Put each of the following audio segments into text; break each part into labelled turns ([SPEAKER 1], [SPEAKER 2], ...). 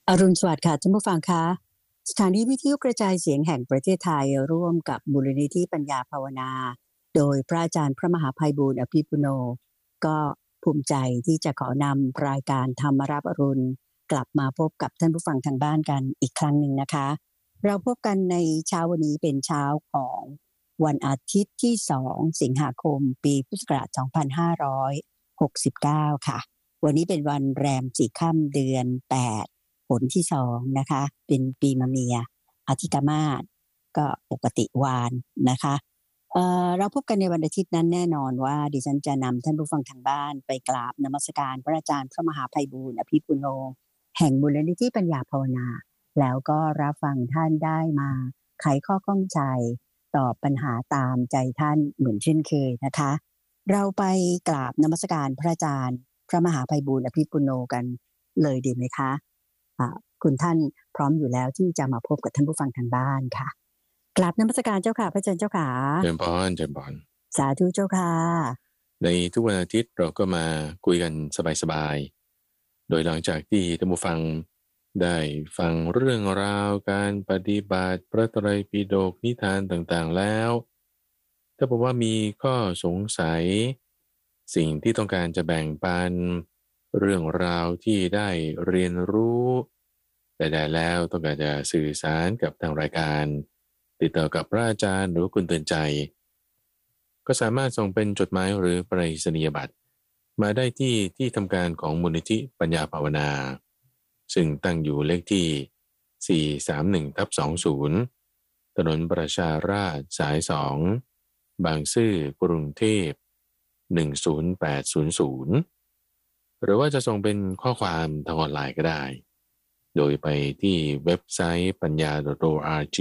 [SPEAKER 1] อรุณสวัสดิ์ค่ะท่านผู้ฟังคะสถานีวิทยุกระจายเสียงแห่งประเทศไทยร่วมกับมูลนิธิปัญญาภาวนาโดยพระอาจารย์พระมหาไพบูลย์อภิปุโนก็ภูมิใจที่จะขอนำรายการธรรมรับอรุณกลับมาพบกับท่านผู้ฟังทางบ้านกันอีกครั้งหนึ่งนะคะเราพบกันในเช้าวันนี้เป็นเช้าของวันอาทิตย์ที่2สิงหาคมปีพุทธศักราช2569ค่ะวันนี้เป็นวันแรม4ค่ำเดือน8ผลที่2นะคะเป็นปีมะเมียอธิกามาศก็ปกติวานนะคะเราพบกันในวันอาทิตย์นั้นแน่นอนว่าดิฉันจะนำท่านผู้ฟังทางบ้านไปกราบนมัสการพระอาจารย์พระมหาไพบูลย์อภิปุโนแห่งมูลนิธิปัญญาภาวนาแล้วก็รับฟังท่านได้มาไขข้อข้องใจตอบปัญหาตามใจท่านเหมือนเช่นเคยนะคะเราไปกราบนมัสการพระอาจารย์พระมหาไพบูลย์อภิปุโนกันเลยดีไหมคะคุณท่านพร้อมอยู่แล้วที่จะมาพบกับท่านผู้ฟังทางบ้านค่ะกราบนมัสการเจ้าค่ะพระอาจารย์เจ้าค่ะ
[SPEAKER 2] เจริญพรเจริญพร
[SPEAKER 1] สาธุเจ้าค่ะ
[SPEAKER 2] ในทุกวันอาทิตย์เราก็มาคุยกันสบายๆโดยหลังจากที่ท่านผู้ฟังได้ฟังเรื่องราวการปฏิบัติพระไตรปิฎกนิทานต่างๆแล้วถ้าบอกว่ามีข้อสงสัยสิ่งที่ต้องการจะแบ่งปันเรื่องราวที่ได้เรียนรู้แต่แล้วต้องการจะสื่อสารกับทางรายการติดต่อกับพระอาจารย์หรือคุณเตือนใจก็สามารถส่งเป็นจดหมายหรือไปรษณียบัตรมาได้ที่ทำการของมูลนิธิปัญญาภาวนาซึ่งตั้งอยู่เลขที่431/20ถนนประชาราษฎร์สาย2บางซื่อกรุงเทพ10800หรือว่าจะส่งเป็นข้อความทางออนไลน์ก็ได้โดยไปที่เว็บไซต์ปัญญา .org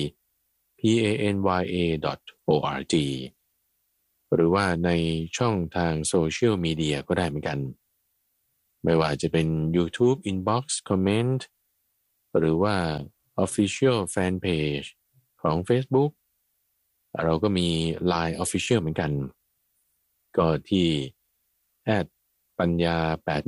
[SPEAKER 2] panya.org หรือว่าในช่องทางโซเชียลมีเดียก็ได้เหมือนกันไม่ว่าจะเป็น YouTube Inbox Comment หรือว่า Official Fan Page ของ Facebook เราก็มี Line Official เหมือนกันก็ที่ปัญญา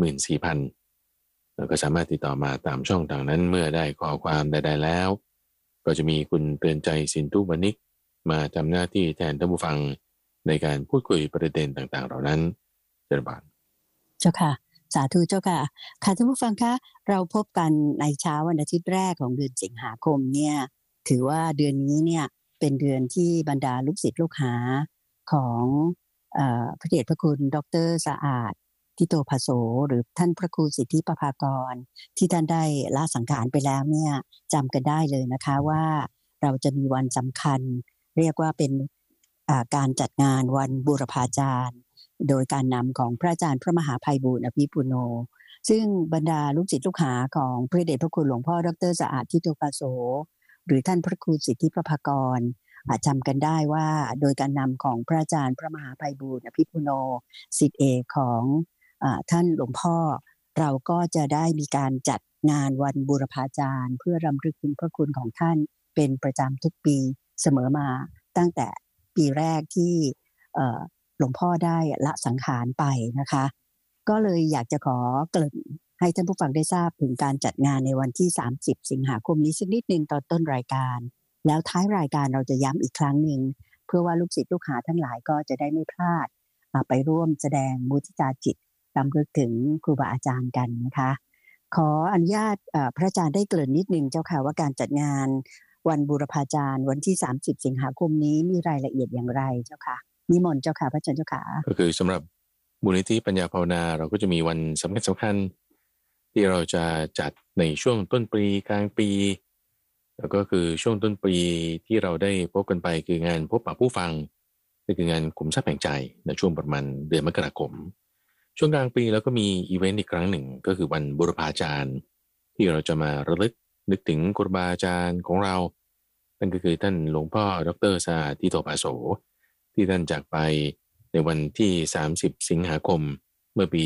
[SPEAKER 2] 84,000 แล้วก็สามารถติดต่อมาตามช่องทางนั้นเมื่อได้ข้อความใดๆแล้วก็จะมีคุณเตือนใจสินทุวณิกมาทำหน้าที่แทนท่านผู้ฟังในการพูดคุยประเด็นต่างๆเหล่านั้นเจริญพร
[SPEAKER 1] เจ้าค่ะสาธุเจ้าค่ะค่ะท่านผู้ฟังคะเราพบกันในเช้าวันอาทิตย์แรกของเดือนสิงหาคมเนี่ยถือว่าเดือนนี้เนี่ยเป็นเดือนที่บรรดาลูกศิษย์ลูกหาของพระเดชพระคุณดร.สะอาดทิโตภโสหรือท่านพระครูสิทธิประภากรที่ท่านได้ละสังขารไปแล้วเนี่ยจำกันได้เลยนะคะว่าเราจะมีวันสำคัญเรียกว่าเป็นการจัดงานวันบูรพาจารย์โดยการนำของพระอาจารย์พระมหาไพบูลย์อภิปุโนซึ่งบรรดาลูกศิษย์ลูกหาของพระเดชพระคุณหลวงพ่อดร.สะอาดทิโตภโสหรือท่านพระครูสิทธิประภากรจำกันได้ว่าโดยการนำของพระอาจารย์พระมหาไพบูลย์อภิปุโนศิษย์เอกของท่านหลวงพ่อเราก็จะได้มีการจัดงานวันบูรพาจารย์เพื่อรำลึกถึงพระคุณของท่านเป็นประจำทุกปีเสมอมาตั้งแต่ปีแรกที่หลวงพ่อได้ละสังขารไปนะคะก็เลยอยากจะขอเกริ่นให้ท่านผู้ฟังได้ทราบถึงการจัดงานในวันที่30สิงหาคมนี้สักนิดนึงตอนต้นรายการแล้วท้ายรายการเราจะย้ำอีกครั้งหนึ่งเพื่อว่าลูกศิษย์ลูกหาทั้งหลายก็จะได้ไม่พลาดไปร่วมแสดงมุทิตาจิตรำลึกถึงครูบาอาจารย์กันนะคะขออนุญาตพระอาจารย์ได้เกริ่นนิดนึงเจ้าค่ะว่าการจัดงานวันบูรพาจารย์วันที่30สิงหาคมนี้มีรายละเอียดอย่างไรเจ้าค่ะนิมนต์เจ้าค่ะพระอาจารย์เจ้าค่ะ
[SPEAKER 2] ก็คือสำหรับมูลนิธิปัญญาภาวนาเราก็จะมีวันสำคัญที่เราจะจัดในช่วงต้นปีกลางปีแล้วก็คือช่วงต้นปีที่เราได้พบกันไปคืองานพบปะผู้ฟังนี่คืองานขุมทรัพย์แห่งใจในช่วงประมาณเดือนมกราคมช่วงกลางปีแล้วก็มีอีเวนต์อีกครั้งหนึ่งก็คือวันบูรพาจารย์ที่เราจะมาระลึกนึกถึงครูบาอาจารย์ของเรานั่นก็คือท่านหลวงพ่อดร.สะอาดทิโตภโสที่ท่านจากไปในวันที่30สิงหาคมเมื่อปี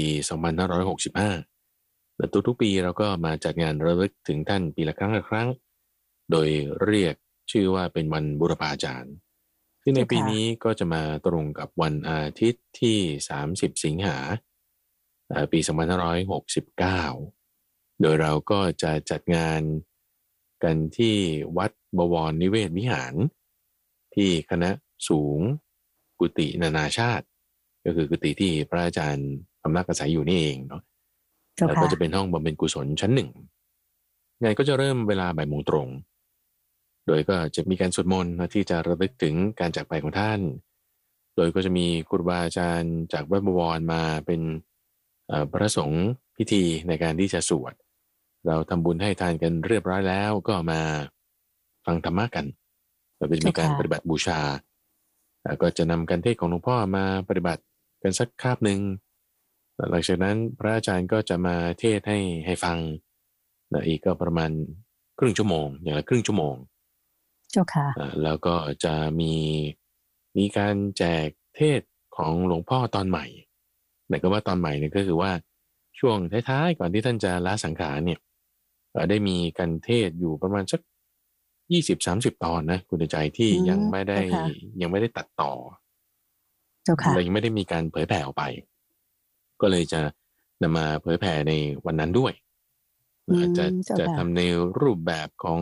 [SPEAKER 2] 2565และทุกๆปีเราก็มาจัดงานระลึกถึงท่านปีละครั้งโดยเรียกชื่อว่าเป็นวันบูรพาจารย์ซึ่งในปีนี้ก็จะมาตรงกับวันอาทิตย์ที่30สิงหาปี2569 โดยเราก็จะจัดงานกันที่วัดบวรนิเวศวิหารที่คณะสูงกุฏินานาชาติก็คือกุฏิที่พระอาจารย์พำนักอาศัยอยู่นี่เองเนาะ
[SPEAKER 1] เจ้า
[SPEAKER 2] แล้วก็
[SPEAKER 1] ค่ะ
[SPEAKER 2] จะเป็นห้องบำเพ็ญกุศลชั้นหนึ่งงานก็จะเริ่มเวลาบ่ายโมงตรงโดยก็จะมีการสวดมนต์ที่จะระลึกถึงการจากไปของท่านโดยก็จะมีครูบาอาจารย์จากวัดบวรมาเป็นพระสงฆ์พิธีในการที่จะสวดเราทำบุญให้ทานกันเรียบร้อยแล้วก็มาฟังธรรมะกันเราก็จะมีการปฏิบัติบูชาก็จะนำการเทศของหลวงพ่อมาปฏิบัติกันสักคาบหนึ่งหลังจากนั้นพระอาจารย์ก็จะมาเทศให้ฟังอีกก็ประมาณครึ่งชั่วโมงอย่างละครึ่งชั่วโมง
[SPEAKER 1] เจ้าค่ะ
[SPEAKER 2] แล้วก็จะมีการแจกเทศของหลวงพ่อตอนใหม่หมายความว่าตอนใหม่เนี่ยก็คือว่าช่วงท้ายๆก่อนที่ท่านจะละสังขารเนี่ยได้มีการเทศอยู่ประมาณสัก20-30 ตอนนะคุณใจที่ยังไม่ได้ตัดต่อและยังไม่ได้มีการเผยแผ่ออกไปก็เลยจะนำมาเผยแผ่ในวันนั้นด้วยจะทำในรูปแบบของ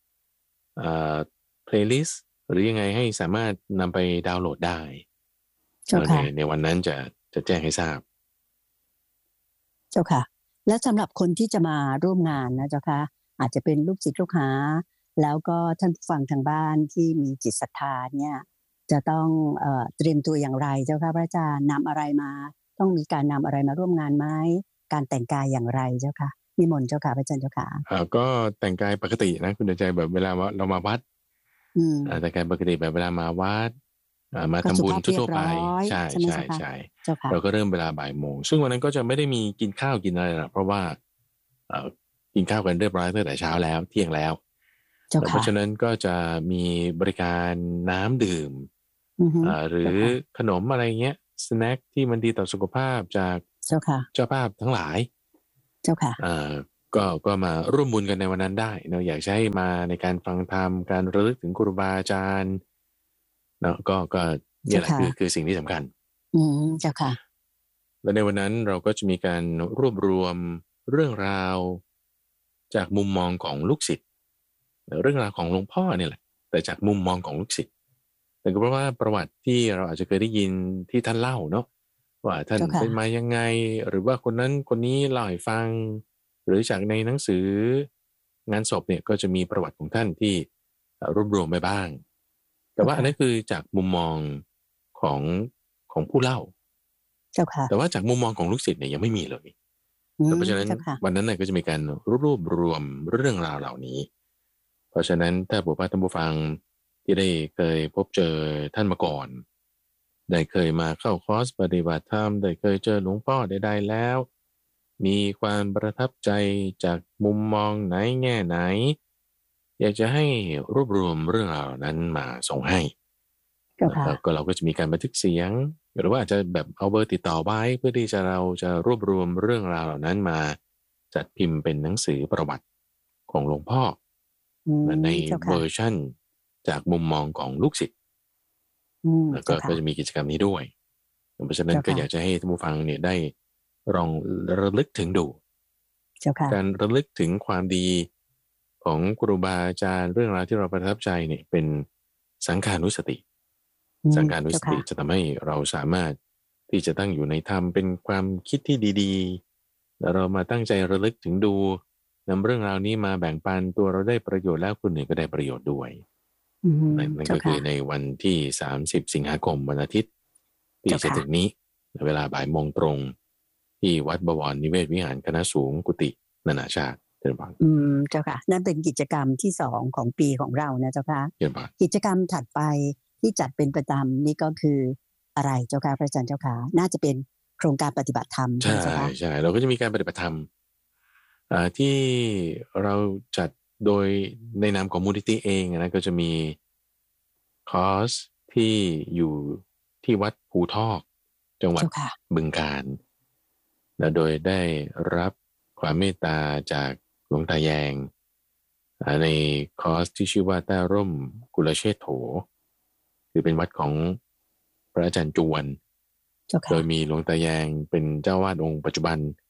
[SPEAKER 2] playlist หรือยังไงให้สามารถนำไปดาวน์โหลดได้ในวันนั้นจะแจ้งให้ทราบ
[SPEAKER 1] เจ้าค่ะและสำหรับคนที่จะมาร่วมงานนะเจ้าค่ะอาจจะเป็นลูกศิษย์ลูกหาแล้วก็ท่านผู้ฟังทางบ้านที่มีจิตศรัทธาเนี่ยจะต้องเตรียมตัวอย่างไรเจ้าค่ะพระอาจารย์นำอะไรมาต้องมีการนำอะไรมาร่วมงานไหมการแต่งกายอย่างไรเจ้าค่ะนิมนต์เจ้าค่ะพระอาจารย์เจ้าค่ะ
[SPEAKER 2] ก็แต่งกายปกตินะคุณใจแบบเวลาเรามาวัดแต่งกายปกติแบบเวลามาวัดมาทำบุญทั่วไปใช่เราก็เริ่มเวลาบ่ายโมงซึ่งวันนั้นก็จะไม่ได้มีกินข้าวกินอะไรหรอกเพราะว่ากินข้าวกันเรียบร้อยตั้งแต่เช้าแล้วเที่ยงแล้วเพราะฉะนั้นก็จะมีบริการน้ำดื่มหรือขนมอะไรเงี้ยสแน็คที่มันดีต่อสุขภาพจากเจ้าภาพทั้งหลาย
[SPEAKER 1] เจ้าค่ะ
[SPEAKER 2] ก็มาร่วมบุญกันในวันนั้นได้เราอยากให้มาในการฟังธรรมการระลึกถึงครูบาอาจารย์เนาะก็นี่แหละคือสิ่งที่สำคัญ
[SPEAKER 1] เจ้าค่ะ
[SPEAKER 2] และในวันนั้นเราก็จะมีการรวบรวมเรื่องราวจากมุมมองของลูกศิษย์เรื่องราวของหลวงพ่อเนี่ยแหละแต่จากมุมมองของลูกศิษย์แต่ก็เพราะว่าประวัติที่เราอาจจะเคยได้ยินที่ท่านเล่าเนาะว่าท่านเป็นมายังไงหรือว่าคนนั้นคนนี้เล่าให้ฟังหรือจากในหนังสืองานศพเนี่ยก็จะมีประวัติของท่านที่รวบรวมไปบ้างแต่ว่าอันนี้คือจากมุมมองของผู้เล่าแต่ว่าจากมุมมองของลูกศิษย์เนี่ยยังไม่มีเลยเพราะฉะนั้นวันนั้นเนี่ยก็จะมีการรวบรวมเรื่องราวเหล่านี้เพราะฉะนั้นถ้าบุพเพท่านผู้ฟังที่ได้เคยพบเจอท่านมาก่อนได้เคยมาเข้าคอร์สปฏิบัติธรรมได้เคยเจอหลวงพ่อใดๆแล้วมีความประทับใจจากมุมมองไหนแง่ไหนอยากจะให้รวบรวมเรื่องราวนั้นมาส่งให้ก็เราก็จะมีการบันทึกเสียงหรือว่าอาจจะแบบเอาเบอร์ติดต่อไว้เพื่อที่เราจะรวบรวมเรื่องราวเหล่านั้นมาจัดพิมพ์เป็นหนังสือประวัติของหลวงพ่อในเวอร์ชั่นจากมุมมองของลูกศิษย์แล้วก็จะมีกิจกรรมนี้ด้วยเพราะฉะนั้นก็อยากจะให้ท่านผู้ฟังเนี่ยได้ลองระลึกถึงดูการระลึกถึงความดีของครูบาอาจารย์เรื่องราวที่เราประทับใจเนี่ยเป็นสังขานุสติสังขานุสติจะทำให้เราสามารถที่จะตั้งอยู่ในธรรมเป็นความคิดที่ดีๆแล้วเรามาตั้งใจระลึกถึงดูนำเรื่องราวนี้มาแบ่งปันตัวเราได้ประโยชน์แล้วคนอื่นก็ได้ประโยชน์ด้วยนั่นก็คือในวันที่30 สิงหาคมวันอาทิตย์ที่จะถึงนี้เวลาบ่ายโมงตรงที่วัดบวรนิเวศวิหารคณะสูงกุฏินานาชาติเจ้าค่ะ
[SPEAKER 1] เจ้าค่ะนั่นเป็นกิจกรรมที่2ของปีของเรานะเจ้าค่ะกิจกรรมถัดไปที่จัดเป็นประจำนี่ก็คืออะไรเจ้าค่ะพระอาจารย์เจ้าค่ะน่าจะเป็นโครงการปฏิบัติธรรม
[SPEAKER 2] ใช่ใช่เราก็จะมีการปฏิบัติธรรมที่เราจัดโดยในนามของมูลนิธิเองนะก็จะมีคอร์สที่อยู่ที่วัดภูทอกจังหวัดบึงกาฬและโดยได้รับความเมตตาจากหลวงตาแยงในคอร์สที่ชื่อว่าต้าร่มกุลเชษโถคือเป็นวัดของพระอาจารย์จวนโดยมีหลวงตาแยงเป็นเจ้าวาดองค์ปัจจุบัน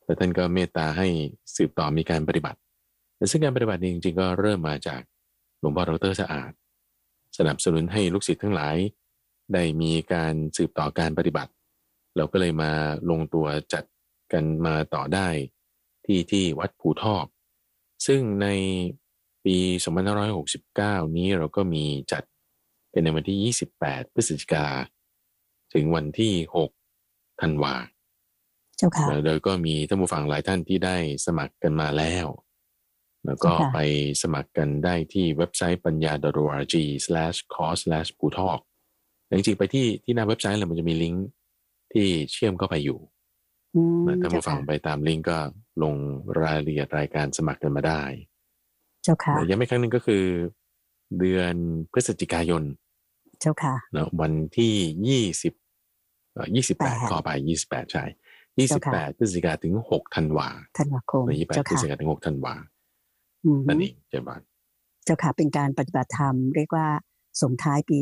[SPEAKER 2] แล้วท่านก็เมตตาให้สืบต่อมีการปฏิบัติแต่ซึ่งการปฏิบัตินี้จริงๆก็เริ่มมาจากหลวงพ่อดร.สะอาดสนับสนุนให้ลูกศิษย์ทั้งหลายได้มีการสืบต่อการปฏิบัติเราก็เลยมาลงตัวจัดกันมาต่อได้ที่วัดภูทอกซึ่งในปี2569นี้เราก็มีจัดเป็นในวันที่28พฤศจิกาถึงวันที่6ธันวา
[SPEAKER 1] เจ้าค่ะ
[SPEAKER 2] โดยก็มีท่านผู้ฟังหลายท่านที่ได้สมัครกันมาแล้วก็ไปสมัครกันได้ที่เว็บไซต์ปัญญา .org/course/ ภูทอกจริงๆไปที่หน้าเว็บไซต์เลยมันจะมีลิงก์ที่เชื่อมเข้าไปอยู่ท่านผู้ฟังไปตามลิงก์ก็ลงรายละเอียดรายการสมัครกันมาได้
[SPEAKER 1] เจ้าค่ะ
[SPEAKER 2] ย้ำอีกครั้งหนึ่งก็คือเดือนพฤศจิกายน
[SPEAKER 1] เจ้าค่ะ
[SPEAKER 2] วันที่28ขอไป28ใช่28พฤศจิกายนถึง6ธันวา
[SPEAKER 1] คม
[SPEAKER 2] 28พฤศจิกายนถึง6ธันวานั่นเองเจ้าบ้าน
[SPEAKER 1] เจ้าค่ะเป็นการปฏิบัติธรรมเรียกว่าส่งท้ายปี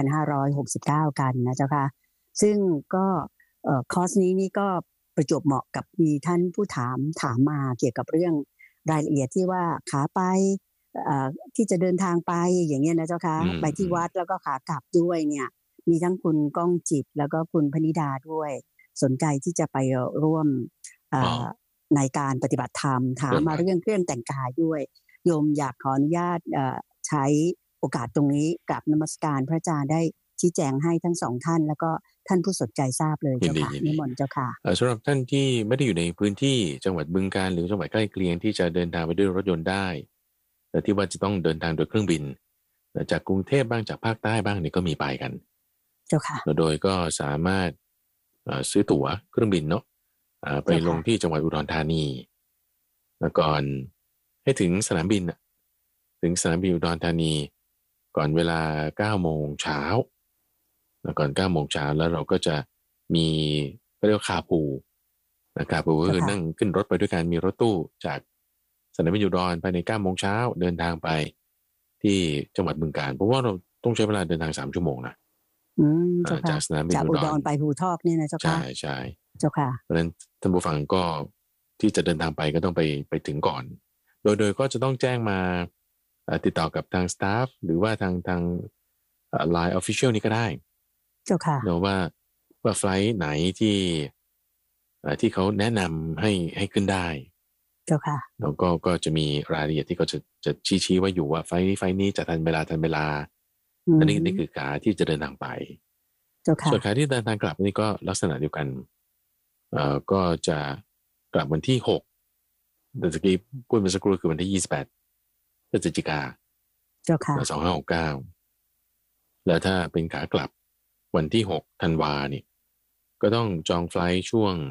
[SPEAKER 1] 2569กันนะเจ้าค่ะซึ่งก็คอร์สนี้นี่ก็ประจวบเหมาะกับมีท่านผู้ถามมาเกี่ยวกับเรื่องรายละเอียดที่ว่าขาไปที่จะเดินทางไปอย่างเงี้ยนะเจ้าค่ะไปที่วัดแล้วก็ขากลับด้วยเนี่ยมีทั้งคุณก้องจิตแล้วก็คุณพนิดาด้วยสนใจที่จะไปร่วมในการปฏิบัติธรรมถามมาเรื่องเครื่องแต่งกายด้วยโยมอยากขออนุญาตใช้โอกาสตรงนี้กราบนมัสการพระอาจารย์ได้ชี้แจงให้ทั้งสองท่านแล้วก็ท่านผู้สนใจทราบเลยเจ้าค่ะนิมนต์เจ้าค่ะ
[SPEAKER 2] สำหรับท่านที่ไม่ได้อยู่ในพื้นที่จังหวัดบึงกาฬหรือจังหวัดใกล้เคียงที่จะเดินทางไปด้วยรถยนต์ได้แต่ที่ว่าจะต้องเดินทางโดยเครื่องบินจากกรุงเทพบ้างจากภาคใต้บ้างนี่ก็มีไปกัน
[SPEAKER 1] เจ้าค่ะ
[SPEAKER 2] โดยก็สามารถซื้อตั๋วเครื่องบินเนาะไปลงที่จังหวัดอุดรธานีแล้วก่อนให้ถึงสนามบินถึงสนามบินอุดรธานีก่อนเวลา 9 โมงเช้าแล้วก่อน 9 โมงเช้าแล้วเราก็จะมีเรียกว่าคาพูก็คือนั่งขึ้นรถไปด้วยกันมีรถตู้จากสนามบินอุดรภายใน 9 โมงเช้าเดินทางไปที่จังหวัดบึงกาฬเพราะว่าเราต้องใช้เวลาเดินทาง3 ชั่วโมงนะจากสนามบินอุดร
[SPEAKER 1] ไปภูทอกนี่นะเจ้าค่ะ
[SPEAKER 2] ใช่
[SPEAKER 1] เจ้าค่ะ
[SPEAKER 2] เพราะฉะนั้นท่านผู้ฟังก็ที่จะเดินทางไปก็ต้องไปถึงก่อนโดยก็จะต้องแจ้งมาติดต่อกับทางสตาฟหรือว่าทาง Line Official นี่ก็ได้
[SPEAKER 1] เจ้าค่ะ
[SPEAKER 2] เนาะว่าไฟล์ไหนที่เขาแนะนำให้ขึ้นได้
[SPEAKER 1] เจ้าค่ะ
[SPEAKER 2] แล้วก็จะมีรายละเอียดที่เขาจะชี้ไว้อยู่ว่าไฟล์นี้จะทันเวลาอันนี้คือขาที่จะเดินทางไปส่วนขาที่เดินทางกลับนี่ก็ลักษณะเดียวกันก็จะกลับวันที่6แต่เมื่อกี้พูดเมื่อสักครู่คือวันที่28พฤศจิกา
[SPEAKER 1] เจ้าค่ะ
[SPEAKER 2] 2569แล้วถ้าเป็นขากลับวันที่6ธันวาเนี่ยก็ต้องจองไฟล์ช่วง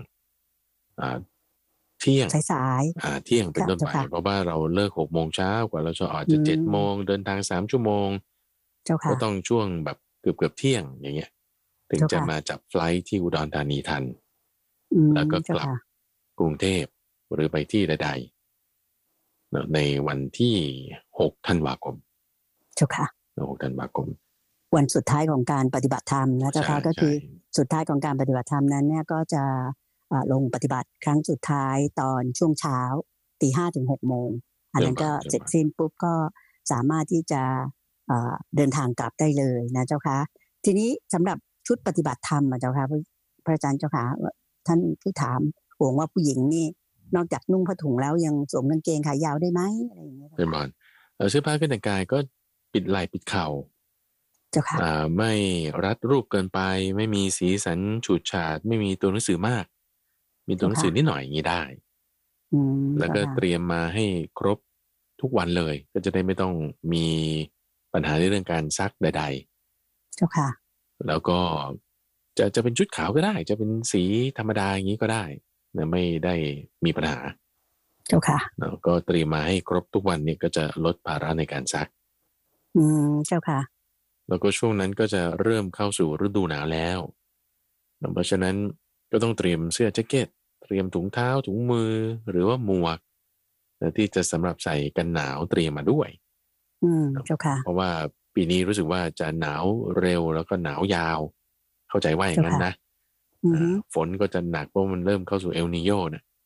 [SPEAKER 2] เที่ยง
[SPEAKER 1] สาย
[SPEAKER 2] เที่ยงเป็นต้นไปเพราะว่าเราเลิก6 โมงเช้ากว่าเราจะออกจะ7 โมงเดินทาง3 ชั่วโมงก็ต้องช่วงแบบเกือบเที่ยงอย่างเงี้ยถึงจะมาจับไฟล์ที่อุดรธานีทันแล้วก็กลับกรุงเทพหรือไปที่ใดๆในวันที่6ธันวาคม
[SPEAKER 1] เจ้าค่ะ
[SPEAKER 2] 6ธันวาคม
[SPEAKER 1] วันสุดท้ายของการปฏิบัติธรรมนะเจ้าค่ะก็คือสุดท้ายของการปฏิบัติธรรมนั้นเนี่ยก็จะลงปฏิบัติครั้งสุดท้ายตอนช่วงเช้า 5:00 ถึง 6 โมงอันนั้นก็เสร็จสิ้นปุ๊บก็สามารถที่จะเดินทางกลับได้เลยนะเจ้าค่ะทีนี้สำหรับชุดปฏิบัติธรรมเจ้าค่ะพระอาจารย์เจ้าค่ะท่านผู้ถามห่วงว่าผู้หญิงนี่นอกจากนุ่งผ้าถุงแล้วยังสวมกางเกงขายาวได้ไหมอะไรอย่างเงี้ย
[SPEAKER 2] เป็นบอลเสื้อผ้าเครื่องแต่งกายก็ปิดไหล่ปิดเข่า
[SPEAKER 1] เจ้าค่ะ
[SPEAKER 2] ไม่รัดรูปเกินไปไม่มีสีสันฉูดฉาดไม่มีตัวหนังสือมากมีตัวหนังสือนิดหน่อยอย่างนี้ได้แล้วก็เตรียมมาให้ครบทุกวันเลยก็จะได้ไม่ต้องมีปัญหาในเรื่องการซักใด
[SPEAKER 1] ๆเจ้าค่ะ
[SPEAKER 2] แล้วก็จะเป็นชุดขาวก็ได้จะเป็นสีธรรมดาอย่างนี้ก็ได้นะไม่ได้มีปัญหา
[SPEAKER 1] เจ้าค่ะ
[SPEAKER 2] แล้วก็เตรียมมาให้ครบทุกวันเนี่ยก็จะลดภาระในการซัก
[SPEAKER 1] เจ้าค่ะ
[SPEAKER 2] แล้วก็ช่วงนั้นก็จะเริ่มเข้าสู่ฤดูหนาวแล้วเพราะฉะนั้นก็ต้องเตรียมเสื้อแจ็คเก็ตเตรียมถุงเท้าถุงมือหรือว่าหมวกที่จะสำหรับใส่กันหนาวเตรียมมาด้วย
[SPEAKER 1] เจ้าค่ะ
[SPEAKER 2] เพราะว่าปีนี้รู้สึกว่าจะหนาวเร็วแล้วก็หนาวยาวเข้าใจว่าอย่างนั้นนะฝนก็จะหนักเพราะมันเริ่มเข้าสู่เอลนีโญนะ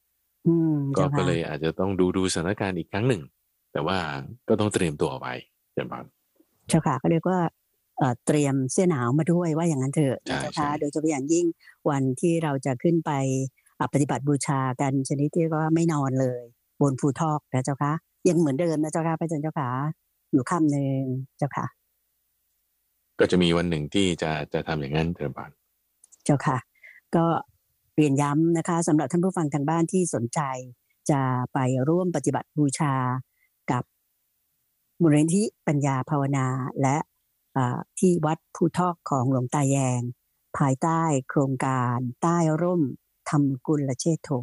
[SPEAKER 2] ก็
[SPEAKER 1] เจ้าค่ะ
[SPEAKER 2] เลยอาจจะต้องดูสถานการณ์อีกครั้งหนึ่งแต่ว่าก็ต้องเตรียมตัวไว้เช่นกัน
[SPEAKER 1] เจ้าค่ะก็เรียกว่าเตรียมเสื้อหนาวมาด้วยว่าอย่างนั้นเถอะนะ
[SPEAKER 2] ใช่
[SPEAKER 1] เจ้า
[SPEAKER 2] ใช่
[SPEAKER 1] ค่ะโดยเฉพาะอย่างยิ่งวันที่เราจะขึ้นไปปฏิบัติบูชากันชนิดที่ว่าไม่นอนเลยบนภูทอกนะเจ้าค่ะยังเหมือนเดิมนะเจ้าค่ะพระอาจารย์เจ้าค่ะอยู่ค่ำหนึ่งเจ้าค่ะ
[SPEAKER 2] ก็จะมีวันหนึ่งที่จะทำอย่างนั้นเช่นกัน
[SPEAKER 1] เจ้าค่ะก็เรียนย้ำนะคะสำหรับท่านผู้ฟังทางบ้านที่สนใจจะไปร่วมปฏิบัติบูชากับมูลนิธิปัญญาภาวนาและที่วัดภูทอกของหลวงตาแยงภายใต้โครงการใต้ร่มธรรมกุลเชษโธ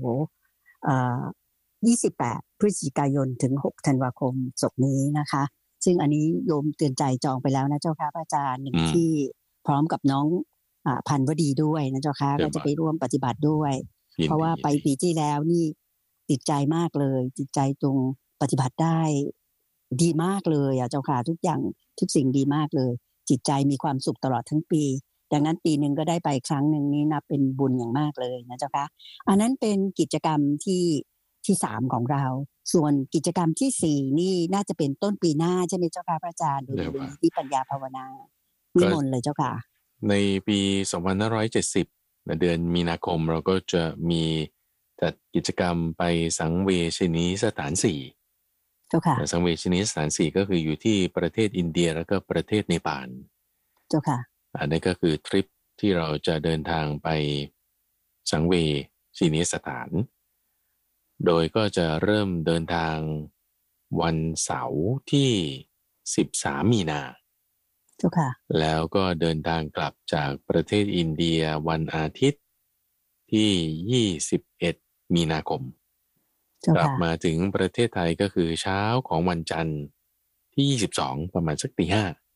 [SPEAKER 1] 28 พฤศจิกายนถึง 6 ธันวาคมศกนี้นะคะซึ่งอันนี้โยมเตือนใจจองไปแล้วนะเจ้าค่ะพระอาจารย์หนึ่งที่พร้อมกับน้องพันวดีด้วยนะเจ้าค่ะก็จะไปร่วมปฏิบัติด้วยเพราะว่าไปปีที่แล้วนี่ติดใจมากเลยติดใจตรงปฏิบัติได้ดีมากเลยเจ้าค่ะทุกอย่างทุกสิ่งดีมากเลยจิตใจมีความสุขตลอดทั้งปีดังนั้นปีหนึ่งก็ได้ไปครั้งหนึ่งนี้นับเป็นบุญอย่างมากเลยนะเจ้าค่ะอันนั้นเป็นกิจกรรมที่3ของเราส่วนกิจกรรมที่4นี่น่าจะเป็นต้นปีหน้าใช่ไหมเจ้าค่ะพระอาจารย์โดยมูลนิธิปัญญาภาวนานิมนต์เลยเจ้าค่ะ
[SPEAKER 2] ในปี2570เดือนมีนาคมเราก็จะมีจัดกิจกรรมไปสังเวชนีสถาน4
[SPEAKER 1] เจ้าค่ะ
[SPEAKER 2] สังเวชนีสถาน4ก็คืออยู่ที่ประเทศอินเดียแล้วก็ประเทศเนปาล
[SPEAKER 1] เจ้าค่ะ
[SPEAKER 2] อันนี้ก็คือทริปที่เราจะเดินทางไปสังเวชนีสถานโดยก็จะเริ่มเดินทางวันเสาร์ที่13 มีนา
[SPEAKER 1] เจ้าค่ะ
[SPEAKER 2] แล้วก็เดินทางกลับจากประเทศอินเดียวันอาทิตย์ที่21 มีนาคมกลับมาถึงประเทศไทยก็คือเช้าของวันจันทร์ที่22ประมาณสักตี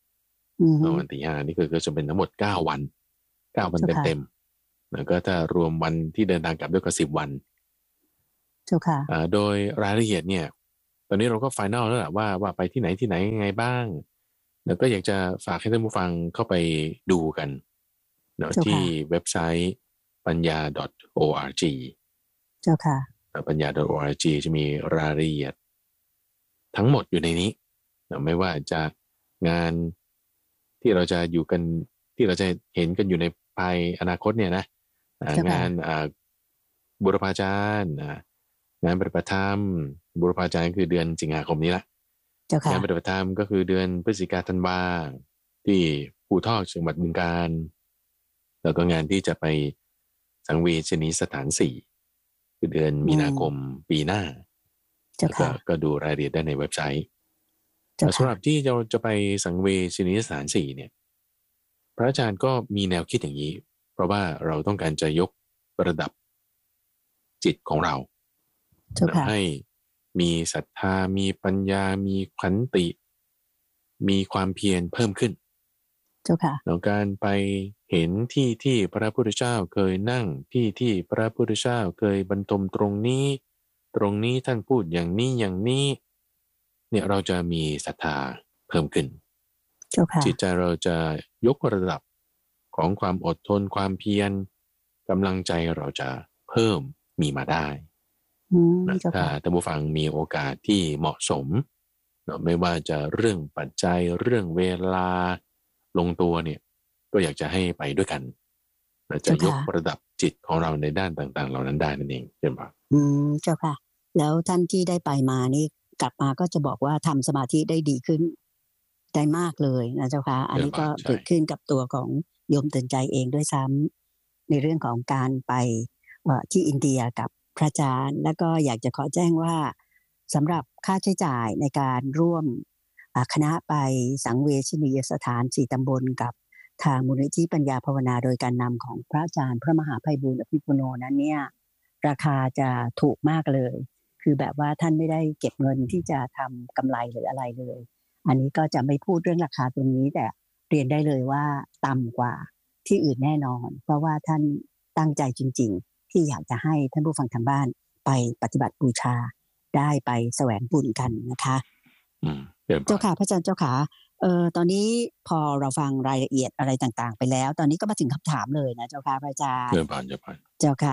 [SPEAKER 2] 5ประมาณตี 5นี่คือก็จะเป็นทั้งหมด9 วันเต็มๆแล้วก็ถ้ารวมวันที่เดินทางกลับด้วยก็10 วัน
[SPEAKER 1] เจ้าค่ะ
[SPEAKER 2] โดยรายละเอียดเนี่ยตอนนี้เราก็ไฟนอลแล้วแหละว่าไปที่ไหนยังไงบ้างแล้วก็อยากจะฝากให้ท่านผู้ฟังเข้าไปดูกันเนาะที่เว็บไซต์ปัญญา .org
[SPEAKER 1] เจ้าค่ะ
[SPEAKER 2] ปัญญา .org จะมีรายละเอียดทั้งหมดอยู่ในนี้นะไม่ว่าจะงานที่เราจะอยู่กันที่เราจะเห็นกันอยู่ในภายอนาคตเนี่ยนะงานบุรพาจารย์งานปฏิบัติธรรมบุรพาจารย์คือเดือนสิงหาคมนี้ละงานปฏิบัติธรรมก็คือเดือนพฤศจิกาธันวาที่ภูทอกจังหวัดบึงกาฬแล้วก็งานที่จะไปสังเวชนีสถาน4คือเดือนมีนาคมปีหน้าก็ดูรายละเอียดได้ในเว็บไซต์สำหรับที่เราจะไปสังเวชนีสถาน4เนี่ยพระอาจารย์ก็มีแนวคิดอย่างนี้เพราะว่าเราต้องการจะยกระดับจิตของเราให้มีศรัทธามีปัญญามีขันติมีความเพียรเพิ่มขึ้นแล้วการไปเห็นที่พระพุทธเจ้าเคยนั่งที่พระพุทธเจ้าเคยบรรทมตรงนี้ท่านพูดอย่างนี้เนี่ยเราจะมีศรัทธาเพิ่มขึ้นจิตใจเราจะยกระดับของความอดทนความเพียรกำลังใจเราจะเพิ่มมีมาได้ถ้าท่านผู้ฟังมีโอกาสที่เหมาะสมไม่ว่าจะเรื่องปัจจัยเรื่องเวลาลงตัวเนี่ยก็อยากจะให้ไปด้วยกันจะยกระดับจิตของเราในด้านต่างๆเหล่านั้นได้นั่นเองใช่ไหม
[SPEAKER 1] เจ้าค่ะแล้วท่านที่ได้ไปมานี่กลับมาก็จะบอกว่าทำสมาธิได้ดีขึ้นได้มากเลยนะเจ้าค่ะอันนี้ก็เกิดขึ้นกับตัวของโยมเตือนใจเองด้วยซ้ำในเรื่องของการไปที่อินเดียกับพระอาจารย์แล้วก็อยากจะขอแจ้งว่าสำหรับค่าใช้จ่ายในการร่วมคณะไปสังเวชนียสถาน4 ตำบลกับทางมูลนิธิปัญญาภาวนาโดยการนำของพระอาจารย์พระมหาไพบูลย์อภิปุโนนั้นเนี่ยราคาจะถูกมากเลยคือแบบว่าท่านไม่ได้เก็บเงินที่จะทำกำไรหรืออะไรเลยอันนี้ก็จะไม่พูดเรื่องราคาตรงนี้แต่เรียนได้เลยว่าต่ำกว่าที่อื่นแน่นอนเพราะว่าท่านตั้งใจจริงๆที่อยากจะให้ท่านผู้ฟังทางบ้านไปปฏิบัติบูชาได้ไปแสวงบุญกันนะคะเจ้าค่ะพระอาจารย์เจ้าค่ะตอนนี้พอเราฟังรายละเอียดอะไรต่างๆไปแล้วตอนนี้ก็มาถึงคำถามเลยนะเจ้าค่ะพระอาจารย์เจ้าค่ะ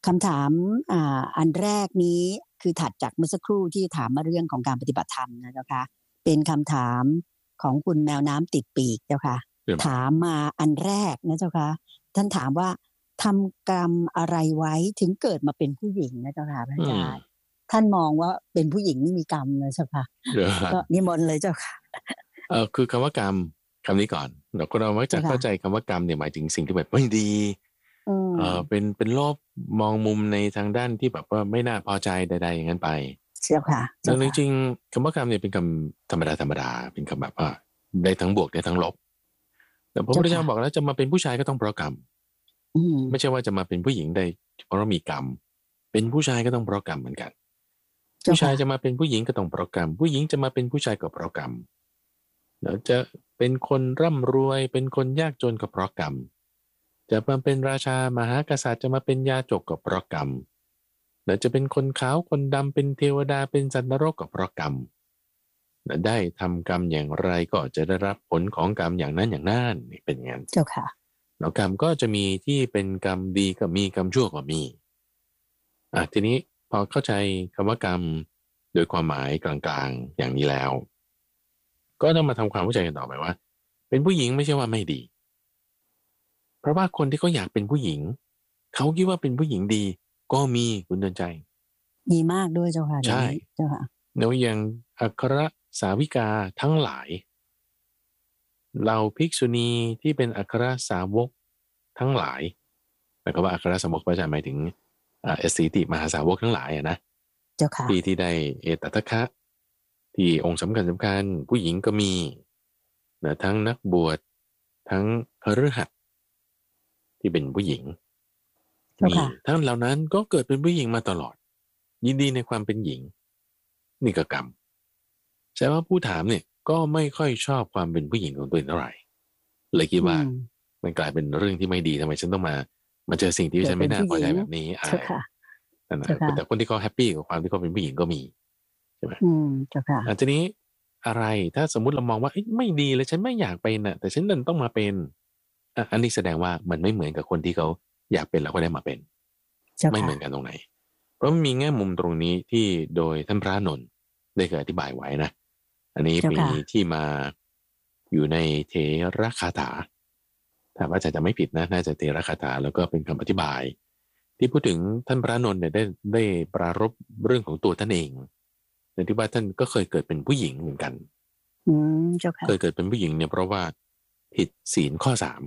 [SPEAKER 1] คำถามอันแรกนี้คือถัดจากเมื่อสักครู่ที่ถามมาเรื่องของการปฏิบัติธรรมนะเจ้าค่ะเป็นคำถามของคุณแมวน้ำติดปีกเจ้าค่ะถามมาอันแรกนะเจ้าค่ะท่านถามว่าทำกรรมอะไรไว้ถึงเกิดมาเป็นผู้หญิงนะเจ้าค่ะพระอาจารย์ท่านมองว่าเป็นผู้หญิงนี่มีกรรมนะเจ้าค่ะก็นิมนต์เลยเจ้าค่ะ
[SPEAKER 2] คือคำว่ากรรมคำนี้ก่อนเรามักจะเข้าใจคำว่ากรรมเนี่ยหมายถึงสิ่งที่แบบไม่ดีเป็นลบมองมุมในทางด้านที่แบบว่าไม่น่าพอใจใดๆอย่างนั้นไป
[SPEAKER 1] เจ้าค่ะ
[SPEAKER 2] แต่จริงๆคำว่ากรรมเนี่ยเป็นคำธรรมดาเป็นคำแบบว่าได้ทั้งบวกได้ทั้งลบแต่พระพุทธเจ้าบอกแล้วจะมาเป็นผู้ชายก็ต้องเพราะกรรมไม่ใช่ว่าจะมาเป็นผู้หญิงได้เพราะมีกรรมเป็นผู้ชายก็ต้องเพราะกรรมเหมือนกันผู้ชายจะมาเป็นผู้หญิงก็ต้องเพราะกรรมผู้หญิงจะมาเป็นผู้ชายก็เพราะกรรมแล้วจะเป็นคนร่ำรวยเป็นคนยากจนก็เพราะกรรมจะมาเป็นราชามหากษัตริย์จะมาเป็นยาจกก็เพราะกรรมแล้วจะเป็นคนขาวคนดำเป็นเทวดาเป็นสัตว์นรกก็เพราะกรรมได้ทำกรรมอย่างไรก็จะได้รับผลของกรรมอย่างนั้นอย่างนั้นนี่เป็นอย่างนั้น
[SPEAKER 1] เจ้าค่ะ
[SPEAKER 2] แล้วกรรมก็จะมีที่เป็นกรรมดีก็มีกรรมชั่วก็มีทีนี้พอเข้าใจคำว่ากรรมโดยความหมายกลางๆอย่างนี้แล้วก็ต้องมาทำความเข้าใจกันต่อไปว่าเป็นผู้หญิงไม่ใช่ว่าไม่ดีเพราะว่าคนที่เขาอยากเป็นผู้หญิงเขาคิดว่าเป็นผู้หญิงดีก็มีคุณเดินใจ
[SPEAKER 1] มีมากด้วยเจ้าค่ะ
[SPEAKER 2] ใช่
[SPEAKER 1] เจ้าค่ะ
[SPEAKER 2] แล้วอย่างอัครสาวิกาทั้งหลายเหล่าภิกษุณีที่เป็นอัครสาวกทั้งหลายหมายความว่าอัครสาวกก็จะหมายถึงสีติมหาสาวกทั้งหลายนะ
[SPEAKER 1] เจ้าค่ะ
[SPEAKER 2] ที่ได้เอตทัคคะที่องค์สำคัญผู้หญิงก็มีนะทั้งนักบวชทั้งคฤหัสถ์ที่เป็นผู้หญิงมีทั้งเหล่านั้นก็เกิดเป็นผู้หญิงมาตลอดยินดีในความเป็นหญิงนี่ก็กรรมแสดงว่าผู้ถามเนี่ยก็ไม่ค่อยชอบความเป็นผู้หญิงของตัวเองเท่าไหร่เลยคิดว่ามันกลายเป็นเรื่องที่ไม่ดีทำไมฉันต้องมาเจอสิ่งที่ฉันไม่น่าพอใจแบบนี้แต่คนที่เขาแฮปปี้กับความที่เขาเป็นผู้หญิงก็มีใช่ไหมทีนี้อะไรถ้าสมมุติเรามองว่าไม่ดีเลยฉันไม่อยากเป็นแต่ฉันดันต้องมาเป็นอันนี้แสดงว่ามันไม่เหมือนกับคนที่เขาอยากเป็นแล้วก็ได้มาเป็นไม่เหมือนกันตรงไหนเพราะมีแง่มุมตรงนี้ที่โดยท่านพระนนท์ได้เคยอธิบายไว้นะอันนี้มีที่มาอยู่ในเทระคาถาถ้าว่าจะไม่ผิดนะน่าจะเทระคาถาแล้วก็เป็นคำอธิบายที่พูดถึงท่านพระนนท์เนี่ยได้ปรารภเรื่องของตัวท่านเองในที่ว่าท่านก็เคยเกิดเป็นผู้หญิงเหมือนกันเคยเกิดเป็นผู้หญิงเนี่ยเพราะว่าผิดศีลข้อ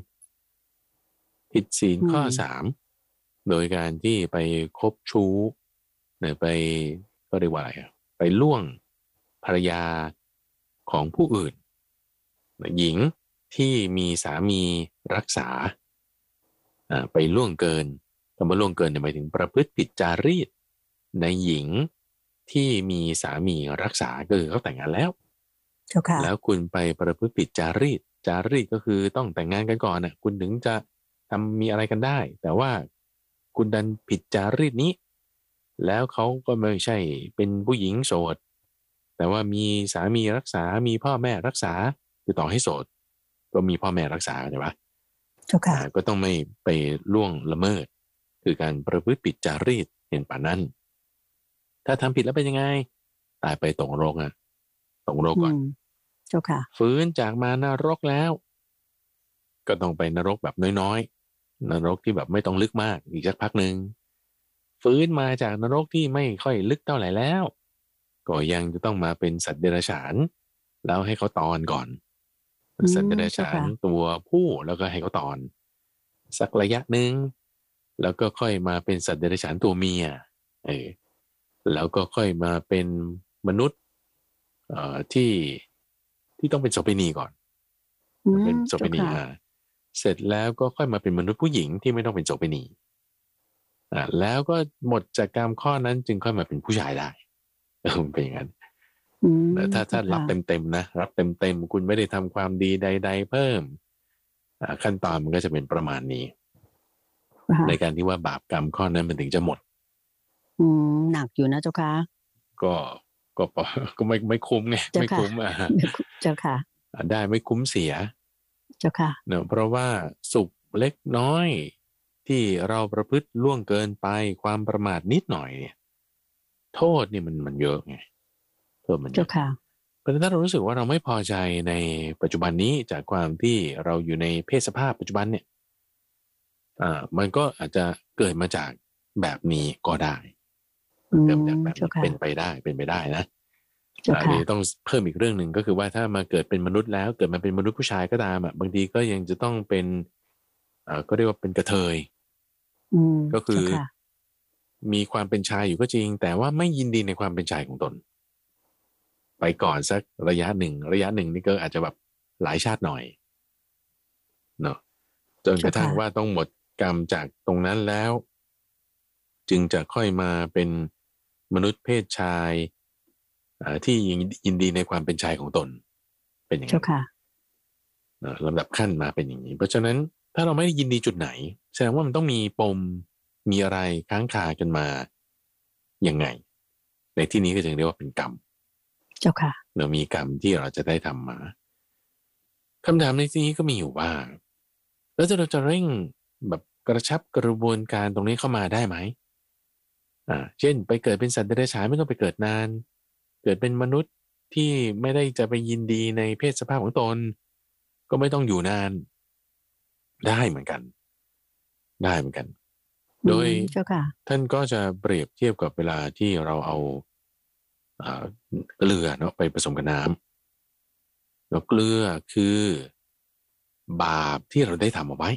[SPEAKER 2] 3ผิดศีลข้อ 3โดยการที่ไปคบชู้เนี่ยไปก็เรียกว่าอะไรไปล่วงภรรยาของผู้อื่นหญิงที่มีสามีรักษาไปล่วงเกินคำว่าล่วงเกินหมายถึงประพฤติผิดจารีตในหญิงที่มีสามีรักษาก็คือเขาแต่งงานแล้วแล้วคุณไปประพฤติผิดจารีตก็คือต้องแต่งงานกันก่อนคุณถึงจะทำมีอะไรกันได้แต่ว่าคุณดันผิดจารีตนี้แล้วเขาก็ไม่ใช่เป็นผู้หญิงโสดแต่ว่ามีสามีรักษามีพ่อแม่รักษาคือต่อให้โสดก็มีพ่อแม่รักษาใช่ปะก็ต้องไม่ไปล่วงละเมิดคือการประพฤติผิดจารีตเห็นป่ะนั้นถ้าทำผิดแล้วเป็นยังไงตายไปตกนรกตกนรกก่อนฟื้นจากมานรกแล้วก็ต้องไปนรกแบบน้อยๆนรกที่แบบไม่ต้องลึกมากอีกสักพักหนึ่งฟื้นมาจากนรกที่ไม่ค่อยลึกเท่าไหร่แล้วก็ยังจะต้องมาเป็นสัตว์เดรัจฉานแล้วให้เขาตอนก่อนสัตว์เดรัจฉานตัวผู้แล้วก็ให้เขาตอนสักระยะหนึ่งแล้วก็ค่อยมาเป็นสัตว์เดรัจฉานตัวเมียแล้วก็ค่อยมาเป็นมนุษย์ที่ต้องเป็นโสเภณีก่อนเป็นโสเภณีเสร็จแล้วก็ค่อยมาเป็นมนุษย์ผู้หญิงที่ไม่ต้องเป็นโสเภณีแล้วก็หมดจากกรรมข้อนั้นจึงค่อยมาเป็นผู้ชายได้เป็นอย่างนั้นถ้ารับเต็มนะรับเต็มคุณไม่ได้ทำความดีใดๆเพิ่มขั้นตอนมันก็จะเป็นประมาณนี้ในการที่ว่าบาปกรรมข้อนั้นมันถึงจะหมด
[SPEAKER 1] หนักอยู่นะเจ้าค่ะ
[SPEAKER 2] ก็ไม่คุ้มไงไม่คุ้ม
[SPEAKER 1] เจ้าค่ะ
[SPEAKER 2] ได้ไม่คุ้มเสีย
[SPEAKER 1] เจ้าค่ะ
[SPEAKER 2] เนอะเพราะว่าสุขเล็กน้อยที่เราประพฤติล่วงเกินไปความประมาทนิดหน่อยเนี่ยโทษนี่มันเยอะไงโทษมันเยอะ
[SPEAKER 1] เจ้าค่ะ
[SPEAKER 2] เพราะฉะนั้นถ้าเรารู้สึกว่าเราไม่พอใจในปัจจุบันนี้จากความที่เราอยู่ในเพศสภาพปัจจุบันเนี่ยมันก็อาจจะเกิดมาจากแบบนี้ก็ได้เกิดมาจากแบบนี้
[SPEAKER 1] เจ้าค่ะ
[SPEAKER 2] เป็นไปได้นะ
[SPEAKER 1] เจ้าค่ะ
[SPEAKER 2] เดี๋ยวต้องเพิ่มอีกเรื่องหนึ่งก็คือว่าถ้ามาเกิดเป็นมนุษย์แล้วเกิดมาเป็นมนุษย์ผู้ชายก็ตามบางทีก็ยังจะต้องเป็นก็เรียกว่าเป็นกระเทยก็คือ
[SPEAKER 1] เจ้าค่ะ
[SPEAKER 2] มีความเป็นชายอยู่ก็จริงแต่ว่าไม่ยินดีในความเป็นชายของตนไปก่อนสักระยะหนึ่งนี่ก็อาจจะแบบหลายชาติหน่อยเนาะจนกระทั่งว่าต้องหมดกรรมจากตรงนั้นแล้วจึงจะค่อยมาเป็นมนุษย์เพศชายที่ยินดีในความเป็นชายของตนเป็นอย่างนั้นลำดับขั้นมาเป็นอย่างนี้เพราะฉะนั้นถ้าเราไม่ได้ยินดีจุดไหนแสดงว่ามันต้องมีปมมีอะไรค้างคากันมายังไงในที่นี้ก็จึงเรียกว่าเป็นกรรม
[SPEAKER 1] เจ้าค่ะ
[SPEAKER 2] เรามีกรรมที่เราจะได้ทำมาคำถามในที่นี้ก็มีอยู่ว่าแล้วเราจะเร่งแบบกระชับกระบวนการตรงนี้เข้ามาได้ไหมเช่นไปเกิดเป็นสัตว์เดรัจฉานไม่ต้องไปเกิดนานเกิดเป็นมนุษย์ที่ไม่ได้จะไปยินดีในเพศสภาพของตนก็ไม่ต้องอยู่นานได้เหมือนกันโดยท่านก็จะเปรียบเทียบกับเวลาที่เราเอาเกลือเนาะไปผสมกับน้ำแล้วเกลือคือบาปที่เราได้ทำเอาไว้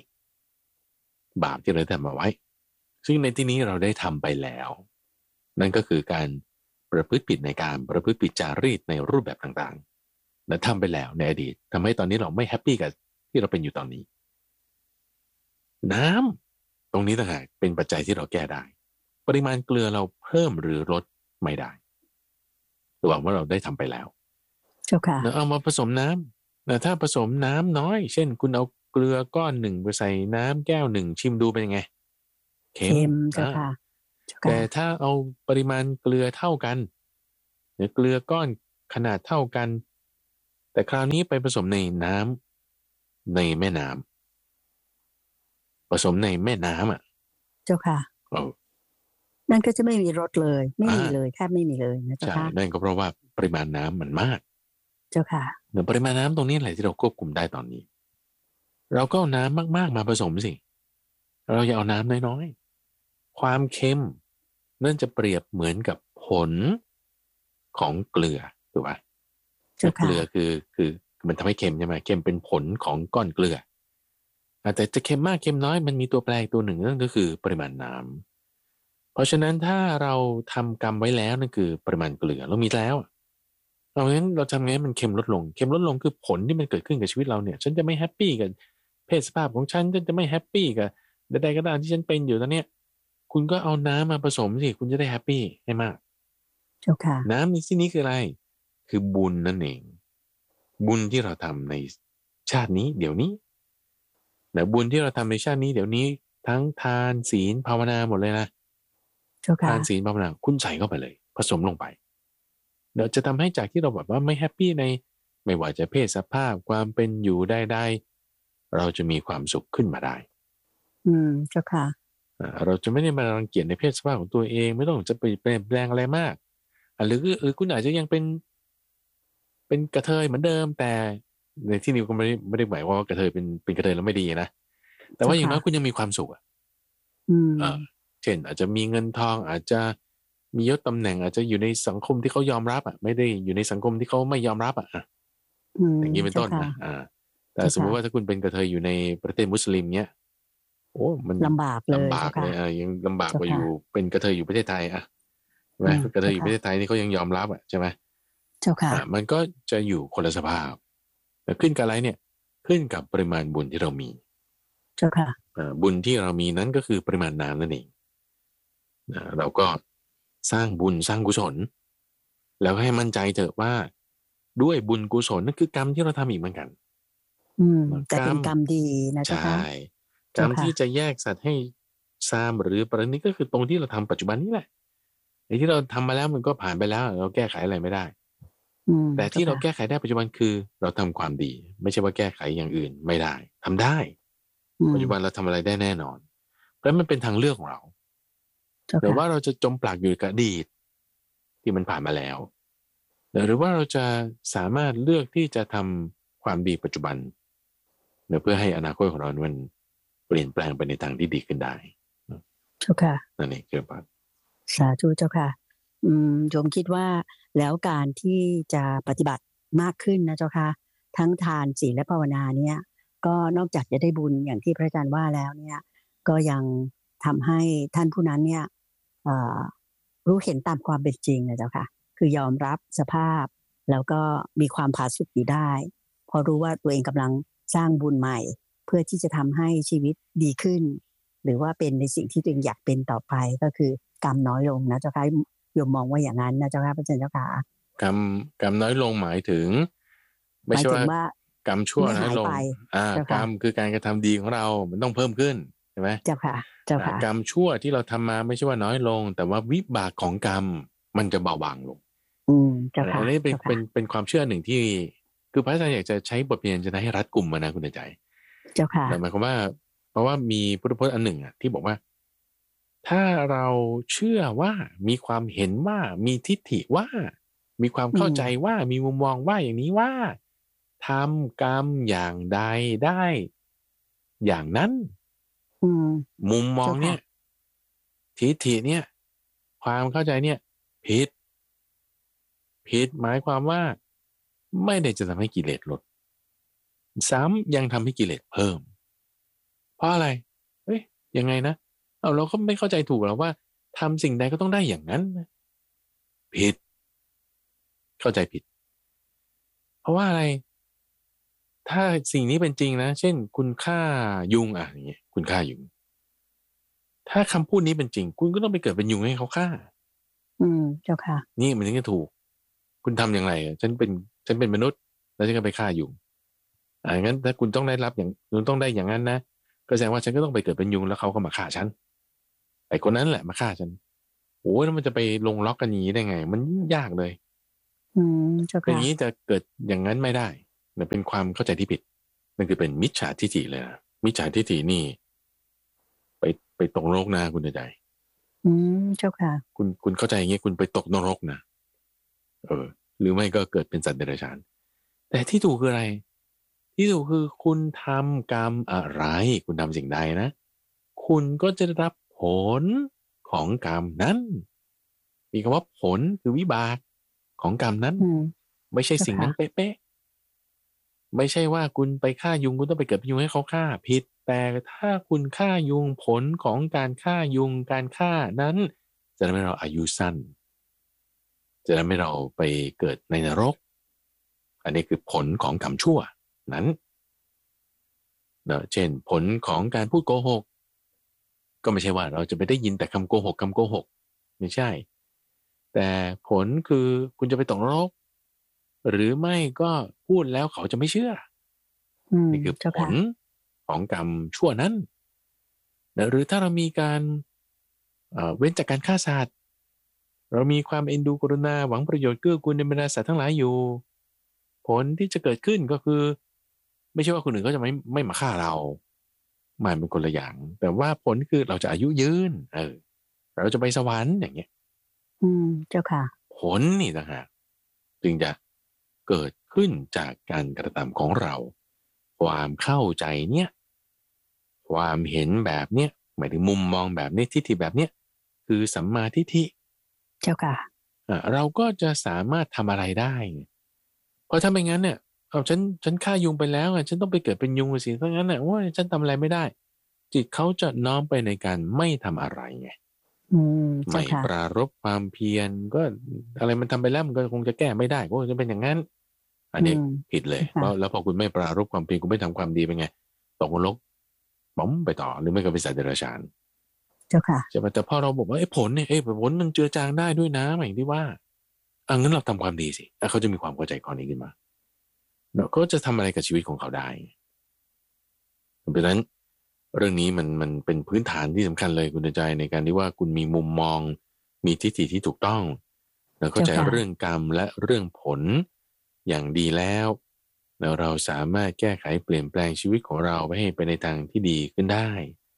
[SPEAKER 2] ซึ่งในที่นี้เราได้ทำไปแล้วนั่นก็คือการประพฤติผิดในการประพฤติผิดจารีตในรูปแบบต่างๆและทำไปแล้วในอดีตทำให้ตอนนี้เราไม่แฮปปี้กับที่เราเป็นอยู่ตอนนี้น้ำตรงนี้ต่างหากเป็นปัจจัยที่เราแก้ได้ปริมาณเกลือเราเพิ่มหรือลดไม่ได้ระหว่างว่าเราได้ทำไปแล้ว
[SPEAKER 1] เจ้าค่ะ
[SPEAKER 2] แล้วเอามาผสมน้ำแต่ถ้าผสมน้ำน้อยเช่นคุณเอาเกลือก้อนหนึ่งไปใส่น้ำแก้วหนึ่งชิมดูเป็นยังไงเค็ม
[SPEAKER 1] เจ้าค่ะ
[SPEAKER 2] แต่ถ้าเอาปริมาณเกลือเท่ากันหรือเกลือก้อนขนาดเท่ากันแต่คราวนี้ไปผสมในน้ำในแม่น้ำผสมในแม่น้ำ
[SPEAKER 1] เจ้าค่ะนั่นก็จะไม่มีรสเลยไม่มีเลยแทบไม่มีเลยนะเจ้าค่ะ
[SPEAKER 2] นั่นก็เพราะว่าปริมาณน้ำมันมาก
[SPEAKER 1] เจ้าค่ะ
[SPEAKER 2] ปริมาณน้ำตรงนี้แหละที่เราควบคุมได้ตอนนี้เราก็เอาน้ำมากๆมาผสมสิเราอย่าเอาน้ำน้อยๆความเค็มนั่นจะเปรียบเหมือนกับผลของเกลือถูกป่ะเกลือคือมันทำให้เค็มใช่ไหมเค็มเป็นผลของก้อนเกลือแต่จะเค็มมากเค็มน้อยมันมีตัวแปรตัวหนึ่งนั่นก็คือปริมาณน้ำเพราะฉะนั้นถ้าเราทำกรรมไว้แล้วนั่นคือปริมาณเกลือเรามีแล้วเอางั้นเราทำไงมันเค็มลดลงคือผลที่มันเกิดขึ้นกับชีวิตเราเนี่ยฉันจะไม่แฮปปี้กับเพศสภาพของฉันจะไม่แฮปปี้กับใดๆก็ตามที่ฉันเป็นอยู่ตอนเนี้ยคุณก็เอาน้ำมาผสมสิคุณจะได้แฮปปี้ให้มาก
[SPEAKER 1] เจ้าค่ะ
[SPEAKER 2] น้ำในที่นี้คืออะไรคือบุญนั่นเองบุญที่เราทำในชาตินี้เดี๋ยวนี้แต่บุญที่เราทำในชาตินี้เดี๋ยวนี้ทั้งทานศีลภาวนาหมดเลยนะทานศีลภาวนาคุณใส่เข้าไปเลยผสมลงไปเดี๋ยวจะทำให้จากที่เราแบบว่าไม่แฮปปี้ในไม่ว่าจะเพศสภาพความเป็นอยู่ได้เราจะมีความสุขขึ้นมาได้
[SPEAKER 1] เจ้าค่ะ
[SPEAKER 2] เราจะไม่ได้มารังเกียจในเพศสภาพของตัวเองไม่ต้องจะไปเปลี่ยนแปลงอะไรมากหรือคุณอาจจะยังเป็นกระเทยเหมือนเดิมแต่ในที่นี้ก็ไม่ได้หมายว่ากระเทยเป็นกระเทยแล้วไม่ดีนะแต่ว่าอย่างน้อยคุณยังมีความสุขเช่นอาจจะมีเงินทองอาจจะมียศตำแหน่งอาจจะอยู่ในสังคมที่เขายอมรับไม่ได้อยู่ในสังคมที่เขาไม่ยอมรับอย่างนี้เป็นต้นนะแต่สมมติว่าถ้าคุณเป็นกระเทยอยู่ในประเทศมุสลิมเนี้ยโอ้มัน
[SPEAKER 1] ลำบากเลย
[SPEAKER 2] ยังลำบากกว่าอยู่เป็นกระเทยอยู่ประเทศไทยใช่ไหมกระเทยอยู่ประเทศไทยนี่เขายังยอมรับใช่ไหม
[SPEAKER 1] เจ้าค่ะ
[SPEAKER 2] มันก็จะอยู่คนละสภาพแต่ขึ้นกับอะไรเนี่ยขึ้นกับปริมาณบุญที่เรามี
[SPEAKER 1] เจ้าค่ะ
[SPEAKER 2] บุญที่เรามีนั้นก็คือปริมาณน้ำนั่นเองเราก็สร้างบุญสร้างกุศลแล้วให้มั่นใจเถอะว่าด้วยบุญกุศลนั่นคือกรรมที่เราทำอีกเหมือนกัน
[SPEAKER 1] แต่เป็นกรรมดีนะ
[SPEAKER 2] ใช่กรรมที่จะแยกสัตว์ให้ซามหรือปรณิก็คือตรงที่เราทำปัจจุบันนี้แหละไอ้ที่เราทำมาแล้วมันก็ผ่านไปแล้วเราแก้ไขอะไรไม่ได้แต่ที่เราแก้ไขได้ปัจจุบันคือเราทำความดีไม่ใช่ว่าแก้ไขอย่างอื่นไม่ได้ทำได้ปัจจุบันเราทำอะไรได้แน่นอนเพราะมันเป็นทางเลือกของเราแต่ว่าเราจะจมปลักอยู่กับอดีตที่มันผ่านมาแล้วหรือว่าเราจะสามารถเลือกที่จะทำความดีปัจจุบันเพื่อให้อนาคตของเรามันเปลี่ยนแปลงไปในทางที่ดีขึ้นได้
[SPEAKER 1] เจ้าค่ะ
[SPEAKER 2] นั่นเองคือปา
[SPEAKER 1] สาธุเจ้าค่ะโยมคิดว่าแล้วการที่จะปฏิบัติมากขึ้นนะเจ้าค่ะทั้งทานศีลและภาวนาเนี่ยก็นอกจากจะได้บุญอย่างที่พระอาจารย์ว่าแล้วเนี่ยก็ยังทำให้ท่านผู้นั้นเนี่ยรู้เห็นตามความเป็นจริงนะเจ้าค่ะคือยอมรับสภาพแล้วก็มีความผาสุกอยู่ได้พอรู้ว่าตัวเองกำลังสร้างบุญใหม่เพื่อที่จะทำให้ชีวิตดีขึ้นหรือว่าเป็นในสิ่งที่ตัวเองอยากเป็นต่อไปก็คือกรรมน้อยลงนะเจ้าค่ะโยมมองว่าอย่างนั้นนะเจ้าค่ะพระอาจารย์เจ้าค่ะ
[SPEAKER 2] กรรมน้อยลงหมายถึงไม่ใช่ว่ากรรมชั่วน้อยลงกรรมคือการกระทำดีของเรามันต้องเพิ่มขึ้นใช่ไหม
[SPEAKER 1] เจ้าค่ะเจ้าค่ะ
[SPEAKER 2] กรรมชั่วที่เราทำมาไม่ใช่ว่าน้อยลงแต่ว่าวิบากของกรรมมันจะเบาบางลง
[SPEAKER 1] เจ้าค่ะ
[SPEAKER 2] อันนี้เป็นความเชื่อหนึ่งที่คือพระอาจารย์อยากจะใช้บทเรียนจะให้รัดกุมมานะคุณใจ
[SPEAKER 1] เจ้าค่ะ
[SPEAKER 2] หมายความว่าเพราะว่ามีพุทธพจน์อันหนึ่งที่บอกว่าถ้าเราเชื่อว่ามีความเห็นว่ามีทิฏฐิว่ามีความเข้าใจว่ามีมุมมองว่าอย่างนี้ว่าทำกรรมอย่างใดได้อย่างนั้นมุมมองเนี่ยทิฏฐิเนี่ยความเข้าใจเนี่ยผิดหมายความว่าไม่ได้จะทำให้กิเลสลดซ้ำยังทำให้กิเลสเพิ่มเพราะอะไรเฮ้ยยังไงนะเราก็ไม่เข้าใจถูกแล้วว่าทำสิ่งใดก็ต้องได้อย่างนั้นผิดเข้าใจผิดเพราะว่าอะไรถ้าสิ่งนี้เป็นจริงนะเช่นคุณฆ่ายุงอย่างเงี้ยคุณฆ่ายุงถ้าคำพูดนี้เป็นจริงคุณก็ต้องไปเกิดเป็นยุงให้เขาฆ่า
[SPEAKER 1] เจ้าค่ะ
[SPEAKER 2] นี่มันถึงจะถูกคุณทำอย่างไรฉันเป็นมนุษย์แล้วฉันก็ไปฆ่ายุงงั้นถ้าคุณต้องได้รับอย่างคุณต้องได้อย่างนั้นนะก็แสดงว่าฉันก็ต้องไปเกิดเป็นยุงแล้วเขาก็มาฆ่าฉันไอ้คนนั้นแหละมาฆ่าฉันโอ้ยแล้วมันจะไปลงล็อกกันอย่างนี้ได้ไงมันยากเลยอย่างนี้จะเกิดอย่างนั้นไม่ได้มันเป็นความเข้าใจที่ผิดนั่นคือเป็นมิจฉาทิฏฐิเลยนะมิจฉาทิฏฐินี่ไปตกนรกนะคุณใจ
[SPEAKER 1] เจ้าค่ะ
[SPEAKER 2] คุณเข้าใจอย่างนี้คุณไปตกนรกนะหรือไม่ก็เกิดเป็นสัตว์เดรัจฉานแต่ที่ถูกคืออะไรที่ถูกคือคุณทำกรรมอะไรคุณทำสิ่งใดนะคุณก็จะได้รับผลของกรรมนั้นมีคำว่าผลคือวิบากของกรรมนั้นไม่ใช่สิ่งนั้นเป๊ะๆไม่ใช่ว่าคุณไปฆ่ายุงคุณต้องไปเกิดเป็นยุงให้เขาฆ่าผิดแต่ถ้าคุณฆ่ายุงผลของการฆ่ายุงการฆ่านั้นจะทำให้เราอายุสั้นจะทำให้เราไปเกิดในนรกอันนี้คือผลของกรรมชั่วนั้นเช่นผลของการพูดโกหกก็ไม่ใช่ว่าเราจะไปได้ยินแต่คำโกหกไม่ใช่แต่ผลคือคุณจะไปตกนรกหรือไม่ก็พูดแล้วเขาจะไม่เชื่อนี่คือผลของกรรมชั่วนั้นหรือถ้าเรามีการเว้นจากการฆ่าสัตว์เรามีความเอ็นดูกรุณาหวังประโยชน์เกื้อกูลในบรรดาสัตว์ทั้งหลายอยู่ผลที่จะเกิดขึ้นก็คือไม่ใช่ว่าคนอื่นก็จะไม่มาฆ่าเรามันเป็นคนละอย่างแต่ว่าผลคือเราจะอายุยืนเราจะไปสวรรค์อย่างเงี้ย
[SPEAKER 1] เจ้าค่ะ
[SPEAKER 2] ผลนี่ต่างหากจึงจะเกิดขึ้นจากการกระทำของเราความเข้าใจเนี่ยความเห็นแบบเนี้ยหมายถึงมุมมองแบบนี้ทิฏฐิแบบเนี้ยคือสัมมาทิฏฐิ
[SPEAKER 1] เจ้าค่ะ
[SPEAKER 2] เราก็จะสามารถทำอะไรได้เพราะถ้าไม่งั้นเนี่ยฉันฆ่ายุงไปแล้วฉันต้องไปเกิดเป็นยุงสิเพราะงั้นเนี่ยว่าฉันทำอะไรไม่ได้จิตเขาจะน้อมไปในการไม่ทำอะไรไงไม่ปรารภความเพียรก็อะไรมันทำไปแล้วมันก็คงจะแก้ไม่ได้ก็จะเป็นอย่างนั้นอันนี้ผิดเลยเพราะแล้วพอคุณไม่ปรารภความเพียรคุณไม่ทำความดีเป็นไงตกนรกป๋อมไปต่อหรือไม่ก็ไปสัตว์เดรัจฉาน
[SPEAKER 1] เจ้าค่ะ
[SPEAKER 2] ใช่ไหมแต่พอเราบอกว่าผลเนี่ยผลมันเจือจางได้ด้วยนะอย่างที่ว่างั้นเราทำความดีสิเขาจะมีความเข้าใจข้อนี้ขึ้นมาเราก็จะทำอะไรกับชีวิตของเขาได้เพราะฉะนั้นเรื่องนี้มันเป็นพื้นฐานที่สำคัญเลยคุณใจในการที่ว่าคุณมีมุมมองมีทิฏฐิที่ถูกต้องแล้วเข้าใจเรื่องกรรมและเรื่องผลอย่างดีแล้วเราสามารถแก้ไขเปลี่ยนแปลงชีวิตของเราให้ไปในทางที่ดีขึ้นได้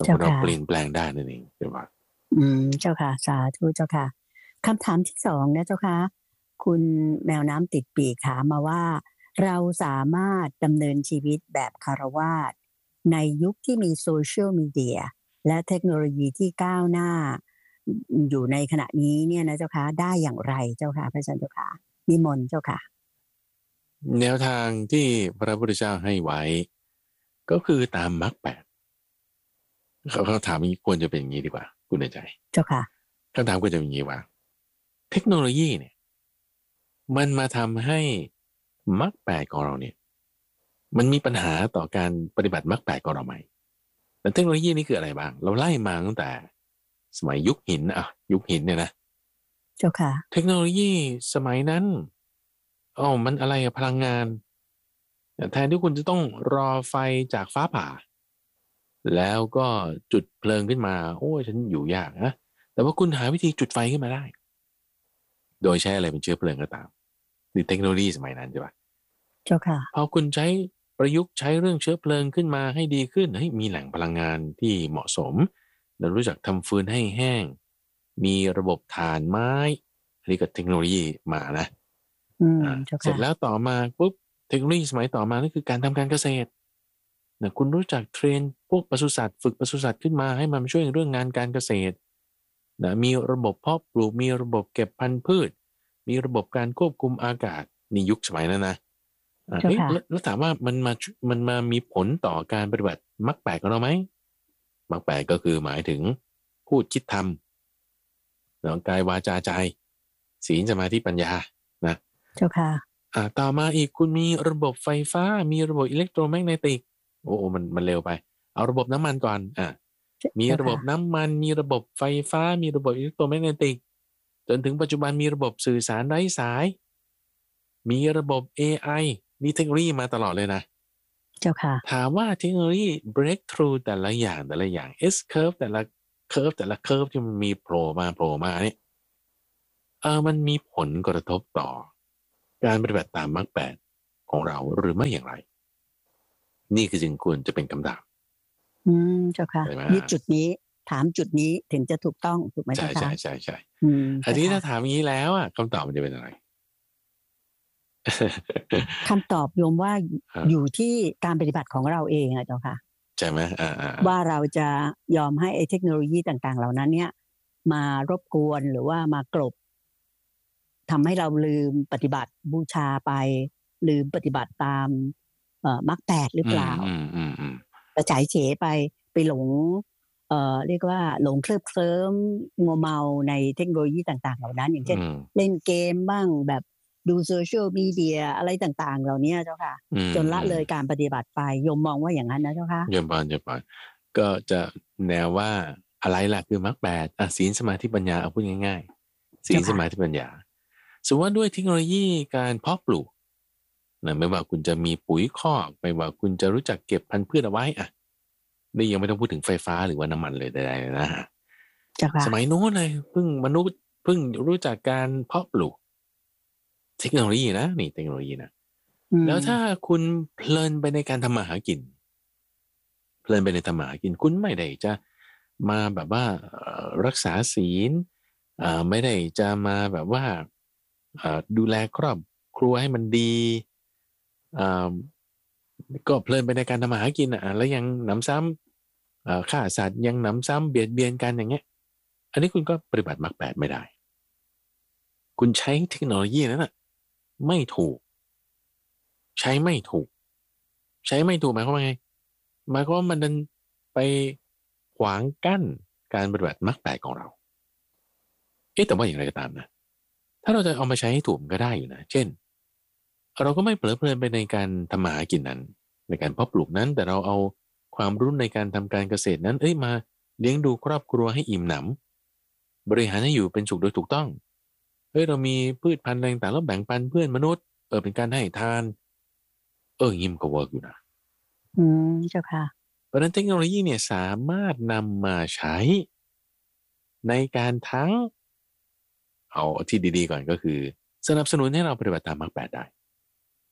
[SPEAKER 1] เจ้า
[SPEAKER 2] เรา
[SPEAKER 1] ค่ะ
[SPEAKER 2] เปลี่ยนแปลงได้นั่นเองใช่ไหม
[SPEAKER 1] เจ้าค่ะสาธุเจ้าค่ะคำถามที่2นะเจ้าค่ะคุณแมวน้ำติดปีกถามมาว่าเราสามารถดำเนินชีวิตแบบคฤหัสถ์ในยุคที่มี Social Media และเทคโนโลยีที่ก้าวหน้าอยู่ในขณะนี้เนี่ยนะเจ้าค่ะได้อย่างไรเจ้าค่ะพระอาจารย์เจ้าค่ะนิมนต์เจ้าค่ะ
[SPEAKER 2] แนวทางที่พระพุทธเจ้าให้ไว้ก็คือตามมรรคแปดเขาถามอย่างนี้ควรจะเป็นอย่างนี้ดีกว่าคุณในใจ
[SPEAKER 1] เจ้าค่ะ
[SPEAKER 2] คำถามควรจะเป็นอย่างนี้ว่าเทคโนโลยีเนี่ยมันมาทำให้มรรคแปดของเราเนี่ยมันมีปัญหาต่อการปฏิบัติมรรคแปดของเราไหมแต่เทคโนโลยีนี่คืออะไรบ้างเราไล่มาตั้งแต่สมัยยุคหินยุคหินเนี่ยนะ
[SPEAKER 1] เจ้าค่ะ
[SPEAKER 2] เทคโนโลยีสมัยนั้นมันอะไรพลังงานแทนที่คุณจะต้องรอไฟจากฟ้าผ่าแล้วก็จุดเพลิงขึ้นมาโอ้ยฉันอยู่ยากนะแต่ว่าคุณหาวิธีจุดไฟขึ้นมาได้โดยใช้อะไรเป็นเชื้อเพลิงก็ตามนี่เทคโนโลยีสมัยนั้นใช่ปะ
[SPEAKER 1] เจ้าค่ะ
[SPEAKER 2] พอคุณใช้ประยุกต์ใช้เรื่องเชื้อเพลิงขึ้นมาให้ดีขึ้นมีแหล่งพลังงานที่เหมาะสมเรารู้จักทำฟืนให้แห้งมีระบบถ่านไม้อันนี้ก็เทคโนโลยีมานะ
[SPEAKER 1] เจ้า
[SPEAKER 2] เสร็จ
[SPEAKER 1] ค่ะ
[SPEAKER 2] แล้วต่อมาปุ๊บเทคโนโลยีสมัยต่อมานั่นคือการทำการเกษตรนะคุณรู้จักเทรนพวกปศุสัตว์ฝึกปศุสัตว์ขึ้นมาให้มันช่วยเรื่องงานการเกษตรนะมีระบบเพาะปลูกมีระบบเก็บพันธุ์พืชมีระบบการควบคุมอากาศในยุคสมัยนั้นนะ
[SPEAKER 1] เจ้าค่ะ
[SPEAKER 2] แล้วถามว่ามันมามีผลต่อการปฏิบัติมรรคแปดของเราไหมมรรคแปดก็คือหมายถึงพูดคิดทำนะกายวาจาใจศีลสมาธิปัญญานะ
[SPEAKER 1] เจ้าค่ะ
[SPEAKER 2] ต่อมาอีกคุณมีระบบไฟฟ้ามีระบบอิเล็กโทรแมกเนติกโอ้มันเร็วไปเอาระบบน้ำมันก่อนมีระบบน้ำมันมีระบบไฟฟ้ามีระบบอิเล็กโทรแมกเนติกจนถึงปัจจุบันมีระบบสื่อสารไร้สายมีระบบ AI นี่เทคโนโลยีมาตลอดเลยนะ
[SPEAKER 1] เจ้าค่ะ
[SPEAKER 2] ถามว่าเทคโนโลยี breakthrough แต่ละอย่าง S curve แต่ละ curve ที่มันมีโผล่มาเนี่ยมันมีผลกระทบต่อการปฏิบัติตามมรรคแปดของเราหรือไม่อย่างไรนี่คือจึงควรจะเป็นคำถาม
[SPEAKER 1] เจ้าค่ะ
[SPEAKER 2] ใช่ไหม
[SPEAKER 1] นี่จุดนี้ถามจุดนี้ถึงจะถูกต้องถูกไหม
[SPEAKER 2] ใช่
[SPEAKER 1] เจ้าค่ะ
[SPEAKER 2] ใช่อันนี้ถ้าถามอย่างนี้แล้วคำตอบมันจะเป็นอะไร
[SPEAKER 1] คำตอบโยมว่าอยู่ที่การปฏิบัติของเราเองเจ้าค่ะ
[SPEAKER 2] ใช่ไหม
[SPEAKER 1] ว่าเราจะยอมให้เทคโนโลยีต่างๆเหล่านั้นเนี่ยมารบกวนหรือว่ามากลบทำให้เราลืมปฏิบัติบูชาไปลืมปฏิบัติตามมรรคแปดหรือเปล่าแต่ฉายเฉไปหลงเรียกว่าหลงเคลิ้มงัวเมาในเทคโนโลยีต่างๆเหล่านั้นอย่างเช่นเล่นเกมบ้างแบบดูโซเชียลมีเดียอะไรต่างๆเหล่านี้เจ้าค่ะจนละเลยการปฏิบัติไปโยมมองว่าอย่างนั้นนะเจ้าค่ะ
[SPEAKER 2] โยมปานก็จะแนวว่าอะไรล่ะคือมรรคแปดศีลสมาธิปัญญาเอาพูดง่ายๆศีลสมาธิปัญญาสมมติว่าด้วยเทคโนโลยีการเพาะปลูกนะไม่ว่าคุณจะมีปุ๋ยคอกไม่ว่าคุณจะรู้จักเก็บพันธุ์พืชเอาไว้นี่ยังไม่ต้องพูดถึงไฟฟ้าหรือว่าน้ำมันเลยใดๆนะฮะสมัยโน้นเลยมนุษย์เพิ่งรู้จักการเพาะปลูกเทคโนโลยีนะนี่เทคโนโลยีนะแล้วถ้าคุณเพลินไปในการทำมาหากินเพลินไปในทำมาหากินคุณไม่ได้จะมาแบบว่ารักษาศีลไม่ได้จะมาแบบว่าดูแลครอบครัวให้มันดีก็เพลินไปในการทำมาหากินแล้วยังหนำซ้ำฆ่าสัตว์ยังหนำซ้ำเบียดเบียนกันอย่างเงี้ยอันนี้คุณก็ปฏิบัติมรรคแปดไม่ได้คุณใช้เทคโนโลยีนั้นไม่ถูกใช้ไม่ถูกหมายความว่าไงหมายความว่ามันดันไปขวางกั้นการปฏิบัติมรรคแปดของเราแต่ว่าอย่างไรก็ตามนะถ้าเราจะเอามาใช้ให้ถูกก็ได้อยู่นะเช่นเราก็ไม่เพลิดเพลินไปในการทำมาหากินนั้นในการเพาะปลูกนั้นแต่เราเอาความรู้ในการทำการเกษตรนั้นมาเลี้ยงดูครอบครัวให้อิ่มหนำบริหารให้อยู่เป็นสุขโดยถูกต้องเรามีพืชพันธุ์ต่างๆแล้วแบ่งปันเพื่อนมนุษย์เป็นการให้ทานยิ้มก็เวิร์กอยู่นะ
[SPEAKER 1] เจ้าค่ะ
[SPEAKER 2] เพราะฉะนั้นเทคโนโลยีเนี่ยสามารถนำมาใช้ในการทั้งเอาที่ดีๆก่อนก็คือสนับสนุนให้เราปฏิบัติตามมรรคแปดได้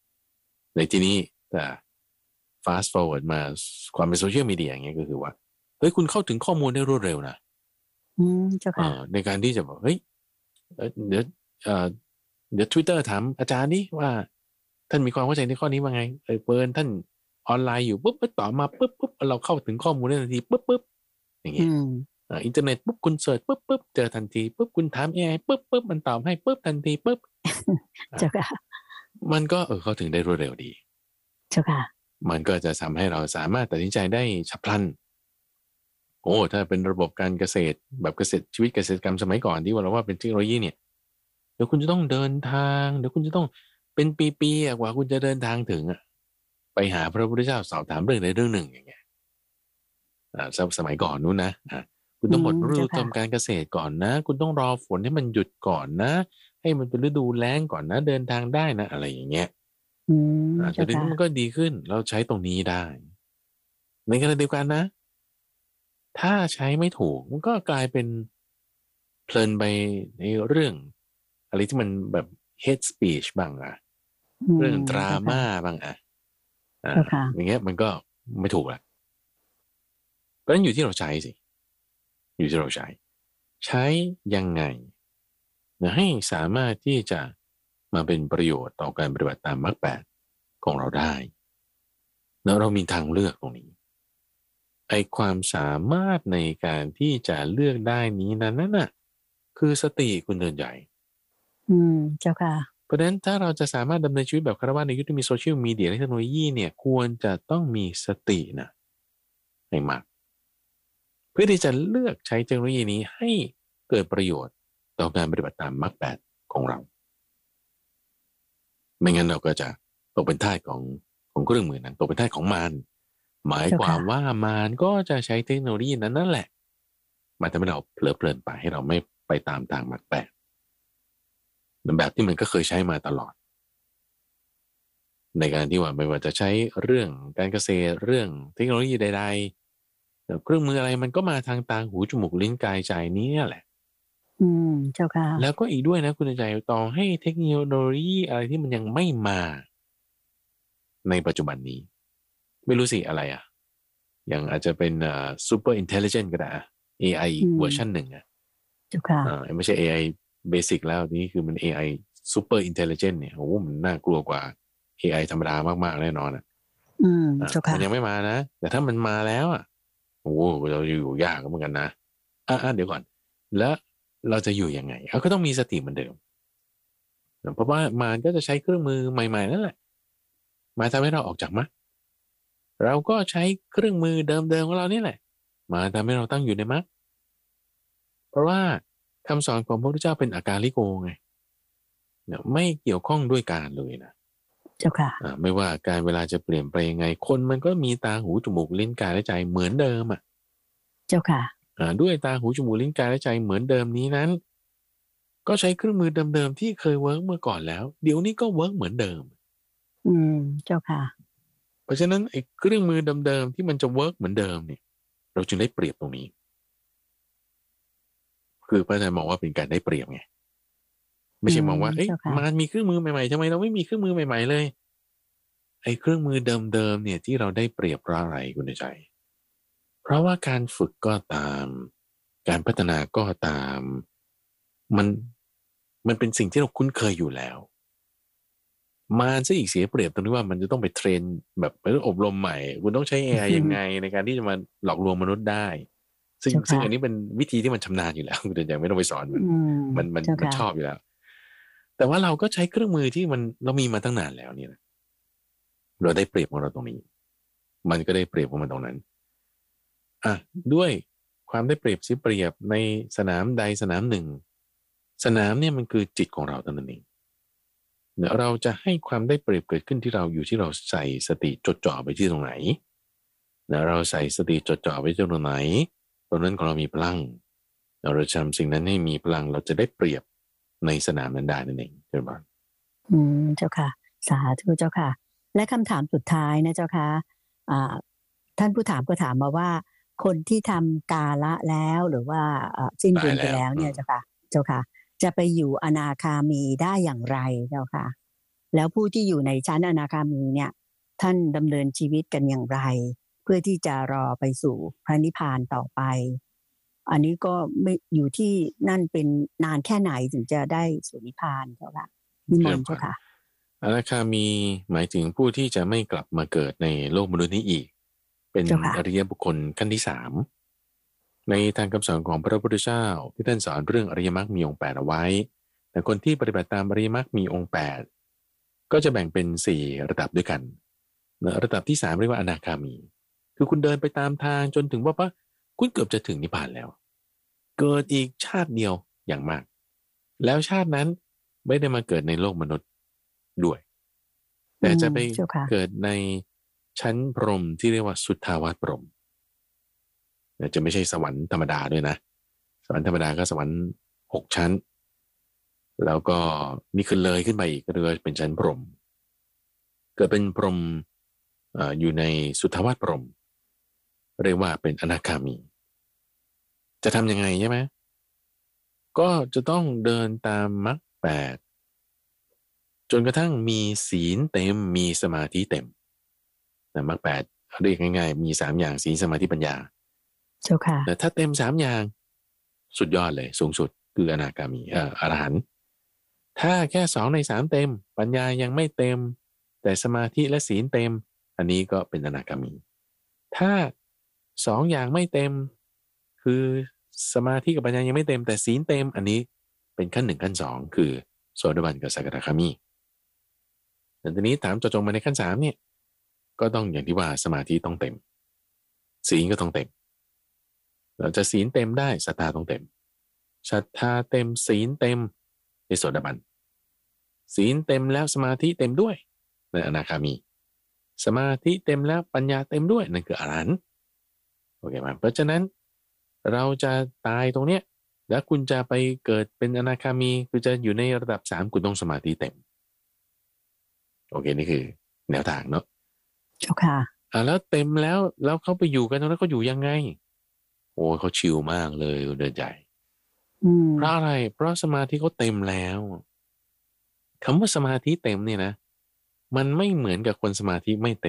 [SPEAKER 2] ในที่นี้แต่ fast forward มาความเป็นโซเชียลมีเดียอย่างเงี้ยก็คือว่าเฮ้ยคุณเข้าถึงข้อมูลได้รวดเร็วนะ
[SPEAKER 1] เจ้าค่ะ
[SPEAKER 2] ในการที่จะบอกเฮ้ยเดี๋ยวเอ่อเดี๋ยว Twitter ถามอาจารย์นี่ว่าท่านมีความเข้าใจในข้อนี้ว่าไงเปิดท่านออนไลน์อยู่ปุ๊บต่อมาปุ๊บเราเข้าถึงข้อมูลได้ทันทีปุ๊บอย่างเงี้ยอินเทอร์เน็ตปุ๊บคุณเสิร์ชปุ๊บเจอทันทีปุ๊บคุณถาม AI ปุ๊บมันตอบให้ปุ๊บทันทีปุ๊บ
[SPEAKER 1] เจ้าค่ะ
[SPEAKER 2] มันก็เข้าถึงได้รวดเร็วดี
[SPEAKER 1] เจ้าค่ะ
[SPEAKER 2] มันก็จะทำให้เราสามารถตัดสินใจได้ฉับพลันโอ้ถ้าเป็นระบบการเกษตรแบบเกษตรชีวิตเกษตรกรรมสมัยก่อนที่ว่าเราว่าเป็นเทคโนโลยีเนี่ยเดี๋ยวคุณจะต้องเดินทางเดี๋ยวคุณจะต้องเป็นปีๆกว่าคุณจะเดินทางถึงไปหาพระพุทธเจ้าสอบถามเรื่องใดเรื่องหนึ่งอย่างเงี้ยสมัยก่อนนู้นนะคุณต้องหมดฤดูทำการเกษตรก่อนนะคุณต้องรอฝนให้มันหยุดก่อนนะให้มันเป็นฤดูแล้งก่อนนะเดินทางได้นะอะไรอย่างเงี้ยแต่ทีนี้มันก็ดีขึ้นเราใช้ตรงนี้ได้ในขณะเดียวกันนะถ้าใช้ไม่ถูกมันก็กลายเป็นเพลินไปในเรื่องอะไรที่มันแบบ hate speech บ้างเรื่องดราม่าบ้างอย่างเงี้ยมันก็ไม่ถูกละเพราะฉะนั้นอยู่ที่เราใช้สิอยู่ที่เราใช้ยังไงให้สามารถที่จะมาเป็นประโยชน์ต่อการปฏิบัติตามมรรคแปดของเราได้แล้วเรามีทางเลือกตรงนี้ไอ้ความสามารถในการที่จะเลือกได้นี้นั้นน่ะคือสติคุณเดินใหญ่
[SPEAKER 1] เจ้าค่ะ
[SPEAKER 2] เพราะฉะนั้นถ้าเราจะสามารถดำเนินชีวิตแบบคารวะในยุคที่มีโซเชียลมีเดียและเทคโนโลยีเนี่ยควรจะต้องมีสตินะให้มากเพื่อที่จะเลือกใช้เทคโนโลยีนี้ให้เกิดประโยชน์ต่อการปฏิบัติตามมรรคแปดของเราไม่งั้นเราก็จะตกเป็นทาสของเครื่องมือนั้นตกเป็นทาสของมารหมายความว่ามารก็จะใช้เทคโนโลยีนั้นนั่นแหละมาทำให้เราเพลิดเพลินไปให้เราไม่ไปตามทางมรรคแปดแบบที่มันก็เคยใช้มาตลอดในการที่ว่าไม่ว่าจะใช้เรื่องการเกษตรเรื่องเทคโนโลยีใดๆเครื่องมืออะไรมันก็มาทางตาหูจมูกลิ้นกายใจนี้แหละ
[SPEAKER 1] เจ้าค่ะ
[SPEAKER 2] แล้วก็อีกด้วยนะคุณใจต่อให้เทคโนโลยีอะไรที่มันยังไม่มาในปัจจุบันนี้ไม่รู้สิอะไรอย่างอาจจะเป็นsuper intelligent ก็ได้ AI อีกเวอร์ชันหนึ่ง
[SPEAKER 1] เจ้าค่ะ
[SPEAKER 2] ไม่ใช่ AI basic แล้วนี่คือมัน AI super intelligent เนี่ยโอ้มันน่ากลัวกว่า AI ธรรมดามากๆแน่นอน
[SPEAKER 1] เจ้าค่ะ
[SPEAKER 2] มันยังไม่มานะแต่ถ้ามันมาแล้วโอ้เราอยู่ยากเหมือนกันนะเดี๋ยวก่อนแล้วเราจะอยู่ยังไงเขาก็ต้องมีสติเหมือนเดิมเพราะว่ามันก็จะใช้เครื่องมือใหม่ๆนั่นแหละมาทำให้เราออกจากมรรคเราก็ใช้เครื่องมือเดิมๆของเรานี่แหละมาทำให้เราตั้งอยู่ในมรรคเพราะว่าคำสอนของพระพุทธเจ้าเป็นอาการลิโกไงเนี่ยไม่เกี่ยวข้องด้วยการเลยนะ
[SPEAKER 1] เจ้าค่ะ
[SPEAKER 2] ไม่ว่าการเวลาจะเปลี่ยนไปยังไงคนมันก็มีตาหูจมูกลิ้นกายและใจเหมือนเดิม
[SPEAKER 1] เจ้าค่ะ
[SPEAKER 2] ด้วยตาหูจมูกลิ้นกายและใจเหมือนเดิมนี้นั้นก็ใช้เครื่องมือเดิมๆที่เคยเวิร์กเมื่อก่อนแล้วเดี๋ยวนี้ก็เวิร์กเหมือนเดิม
[SPEAKER 1] เจ้าค่ะ
[SPEAKER 2] เพราะฉะนั้นไอ้เครื่องมือเดิมๆที่มันจะเวิร์กเหมือนเดิมเนี่ยเราจึงได้เปรียบตรงนี้คือพระอาจารย์มองว่าเป็นการได้เปรียบไงไม่ใช่มองว่ามันมีเครื่องมือใหม่ๆทำไมเราไม่มีเครื่องมือใหม่ๆเลยไอ้เครื่องมือเดิมๆเนี่ยที่เราได้เปรียบเพราะอะไรคุณใจเพราะว่าการฝึกก็ตามการพัฒนาก็ตามมันเป็นสิ่งที่เราคุ้นเคยอยู่แล้วมันซะอีกเสียเปรียบตรงที่ว่ามันจะต้องไปเทรนแบบไปอบรมใหม่คุณต้องใช้ AI ยังไงในการที่จะมาหลอกลวงมนุษย์ได้ซึ่งอันนี้เป็นวิธีที่มันชำนาญอยู่แล้วคุณใจไม่ต้องไปสอนมันชอบอยู่แล้วแต่ว่าเราก็ใช้เครื่องมือที่เรามีมาตั้งนานแล้วเนี่ยเราได้เปรียบของเราตรงนี้มันก็ได้เปรียบของมันตรงนั้นด้วยความได้เปรียบเสียเปรียบในสนามใดสนามหนึ่งสนามเนี่ยมันคือจิตของเราเท่านั้นเองเราจะให้ความได้เปรียบเกิดขึ้นที่เราอยู่ที่เราใส่สติจดจ่อไปที่ตรงไหนเราใส่สติจดจ่อไปที่ตรงไหนตรงนั้นของเรามีพลังเราทำสิ่งนั้นให้มีพลังเราจะได้เปรียบในสนามนั้นได้นั่นเองเจ้าบ้าน
[SPEAKER 1] เจ้าค่ะสาธุเจ้าค่ะและคำถามสุดท้ายนะเจ้าค่ะท่านผู้ถามก็ถามมาว่าคนที่ทำกาละแล้วหรือว่าสิ้นบุญไปแล้วเนี่ยเจ้าค่ะจะไปอยู่อนาคามีได้อย่างไรเจ้าค่ะแล้วผู้ที่อยู่ในชั้นอนาคามีเนี่ยท่านดำเนินชีวิตกันอย่างไรพื่อที่จะรอไปสู่พระนิพพานต่อไปอันนี้ก็ไม่อยู่ที่นั่นเป็นนานแค่ไหนถึงจะได้สู่นิพพานเจ้าค่ะนิมนต์เจ้าค่ะ
[SPEAKER 2] อนาคามีหมายถึงผู้ที่จะไม่กลับมาเกิดในโลกมนุษย์นี้อีกเป็นอริยบุคคลขั้นที่สามในทางคำสอนของพระพุทธเจ้าที่ท่านสอนเรื่องอริยมรรคมีองค์แปดเอาไว้แต่คนที่ปฏิบัติตามอริยมรรคมีองค์แปดก็จะแบ่งเป็น4ระดับด้วยกันระดับที่3เรียกว่าอนาคามีคือคุณเดินไปตามทางจนถึงว่าคุณเกือบจะถึงนิพพานแล้วเกิดอีกชาติเดียวอย่างมากแล้วชาตินั้นไม่ได้มาเกิดในโลกมนุษย์ด้วยแต่จะไปเกิดในชั้นพรหมที่เรียกว่าสุทธาวาสพรหมจะไม่ใช่สวรรค์ธรรมดาด้วยนะสวรรค์ธรรมดาก็สวรรค์6ชั้นแล้วก็นี่คือเลยขึ้นไปอีกก็เรียกว่าเป็นชั้นพรหมเกิดเป็นพรหมอยู่ในสุทธาวาสพรหมเรียกว่าเป็นอนาคามีจะทำยังไงใช่ไหมก็จะต้องเดินตามมรรคแปดจนกระทั่งมีศีลเต็มมีสมาธิเต็มนะมรรคแปดเรียกง่ายๆมี3อย่างศีลสมาธิปัญญา
[SPEAKER 1] เจ้าค่ะ
[SPEAKER 2] แต่ถ้าเต็ม3อย่างสุดยอดเลยสูงสุดคืออนาคามีอรหันต์ถ้าแค่2ใน3เต็มปัญญายังไม่เต็มแต่สมาธิและศีลเต็มอันนี้ก็เป็นอนาคามีถ้า2อย่างไม่เต็มคือสมาธิกับปัญญายังไม่เต็มแต่ศีลเต็มอันนี้เป็นขั้น1ขั้น2คือโสดาบันกับสกทาคามีแต่ทีนี้ถามเจาะจงมาในขั้น3เนี่ยก็ต้องอย่างที่ว่าสมาธิต้องเต็มศีลก็ต้องเต็มเราจะศีลเต็มได้ศรัทธาต้องเต็มศรัทธาเต็มศีลเต็มในโสดาบันศีลเต็มแล้วสมาธิเต็มด้วยในอนาคามีสมาธิเต็มแล้วปัญญาเต็มด้วยนั่นคืออรหันต์โอเคไหมเพราะฉะนั้นเราจะตายตรงเนี้ยแล้วคุณจะไปเกิดเป็นอนาคามีคือจะอยู่ในระดับ3คุณต้องสมาธิเต็มโอเคนี่คือแนวทางเนาะ
[SPEAKER 1] เจ้าค่ะ
[SPEAKER 2] แล้วเต็มแล้วเขาไปอยู่กันตรงนั้นเขาอยู่ยังไงโอ้เขาชิลมากเลยเดินใหญ่เพราะอะไรเพราะสมาธิเขาเต็มแล้วคำว่าสมาธิเต็มเนี่ยนะมันไม่เหมือนกับคนสมาธิไม่เต็ม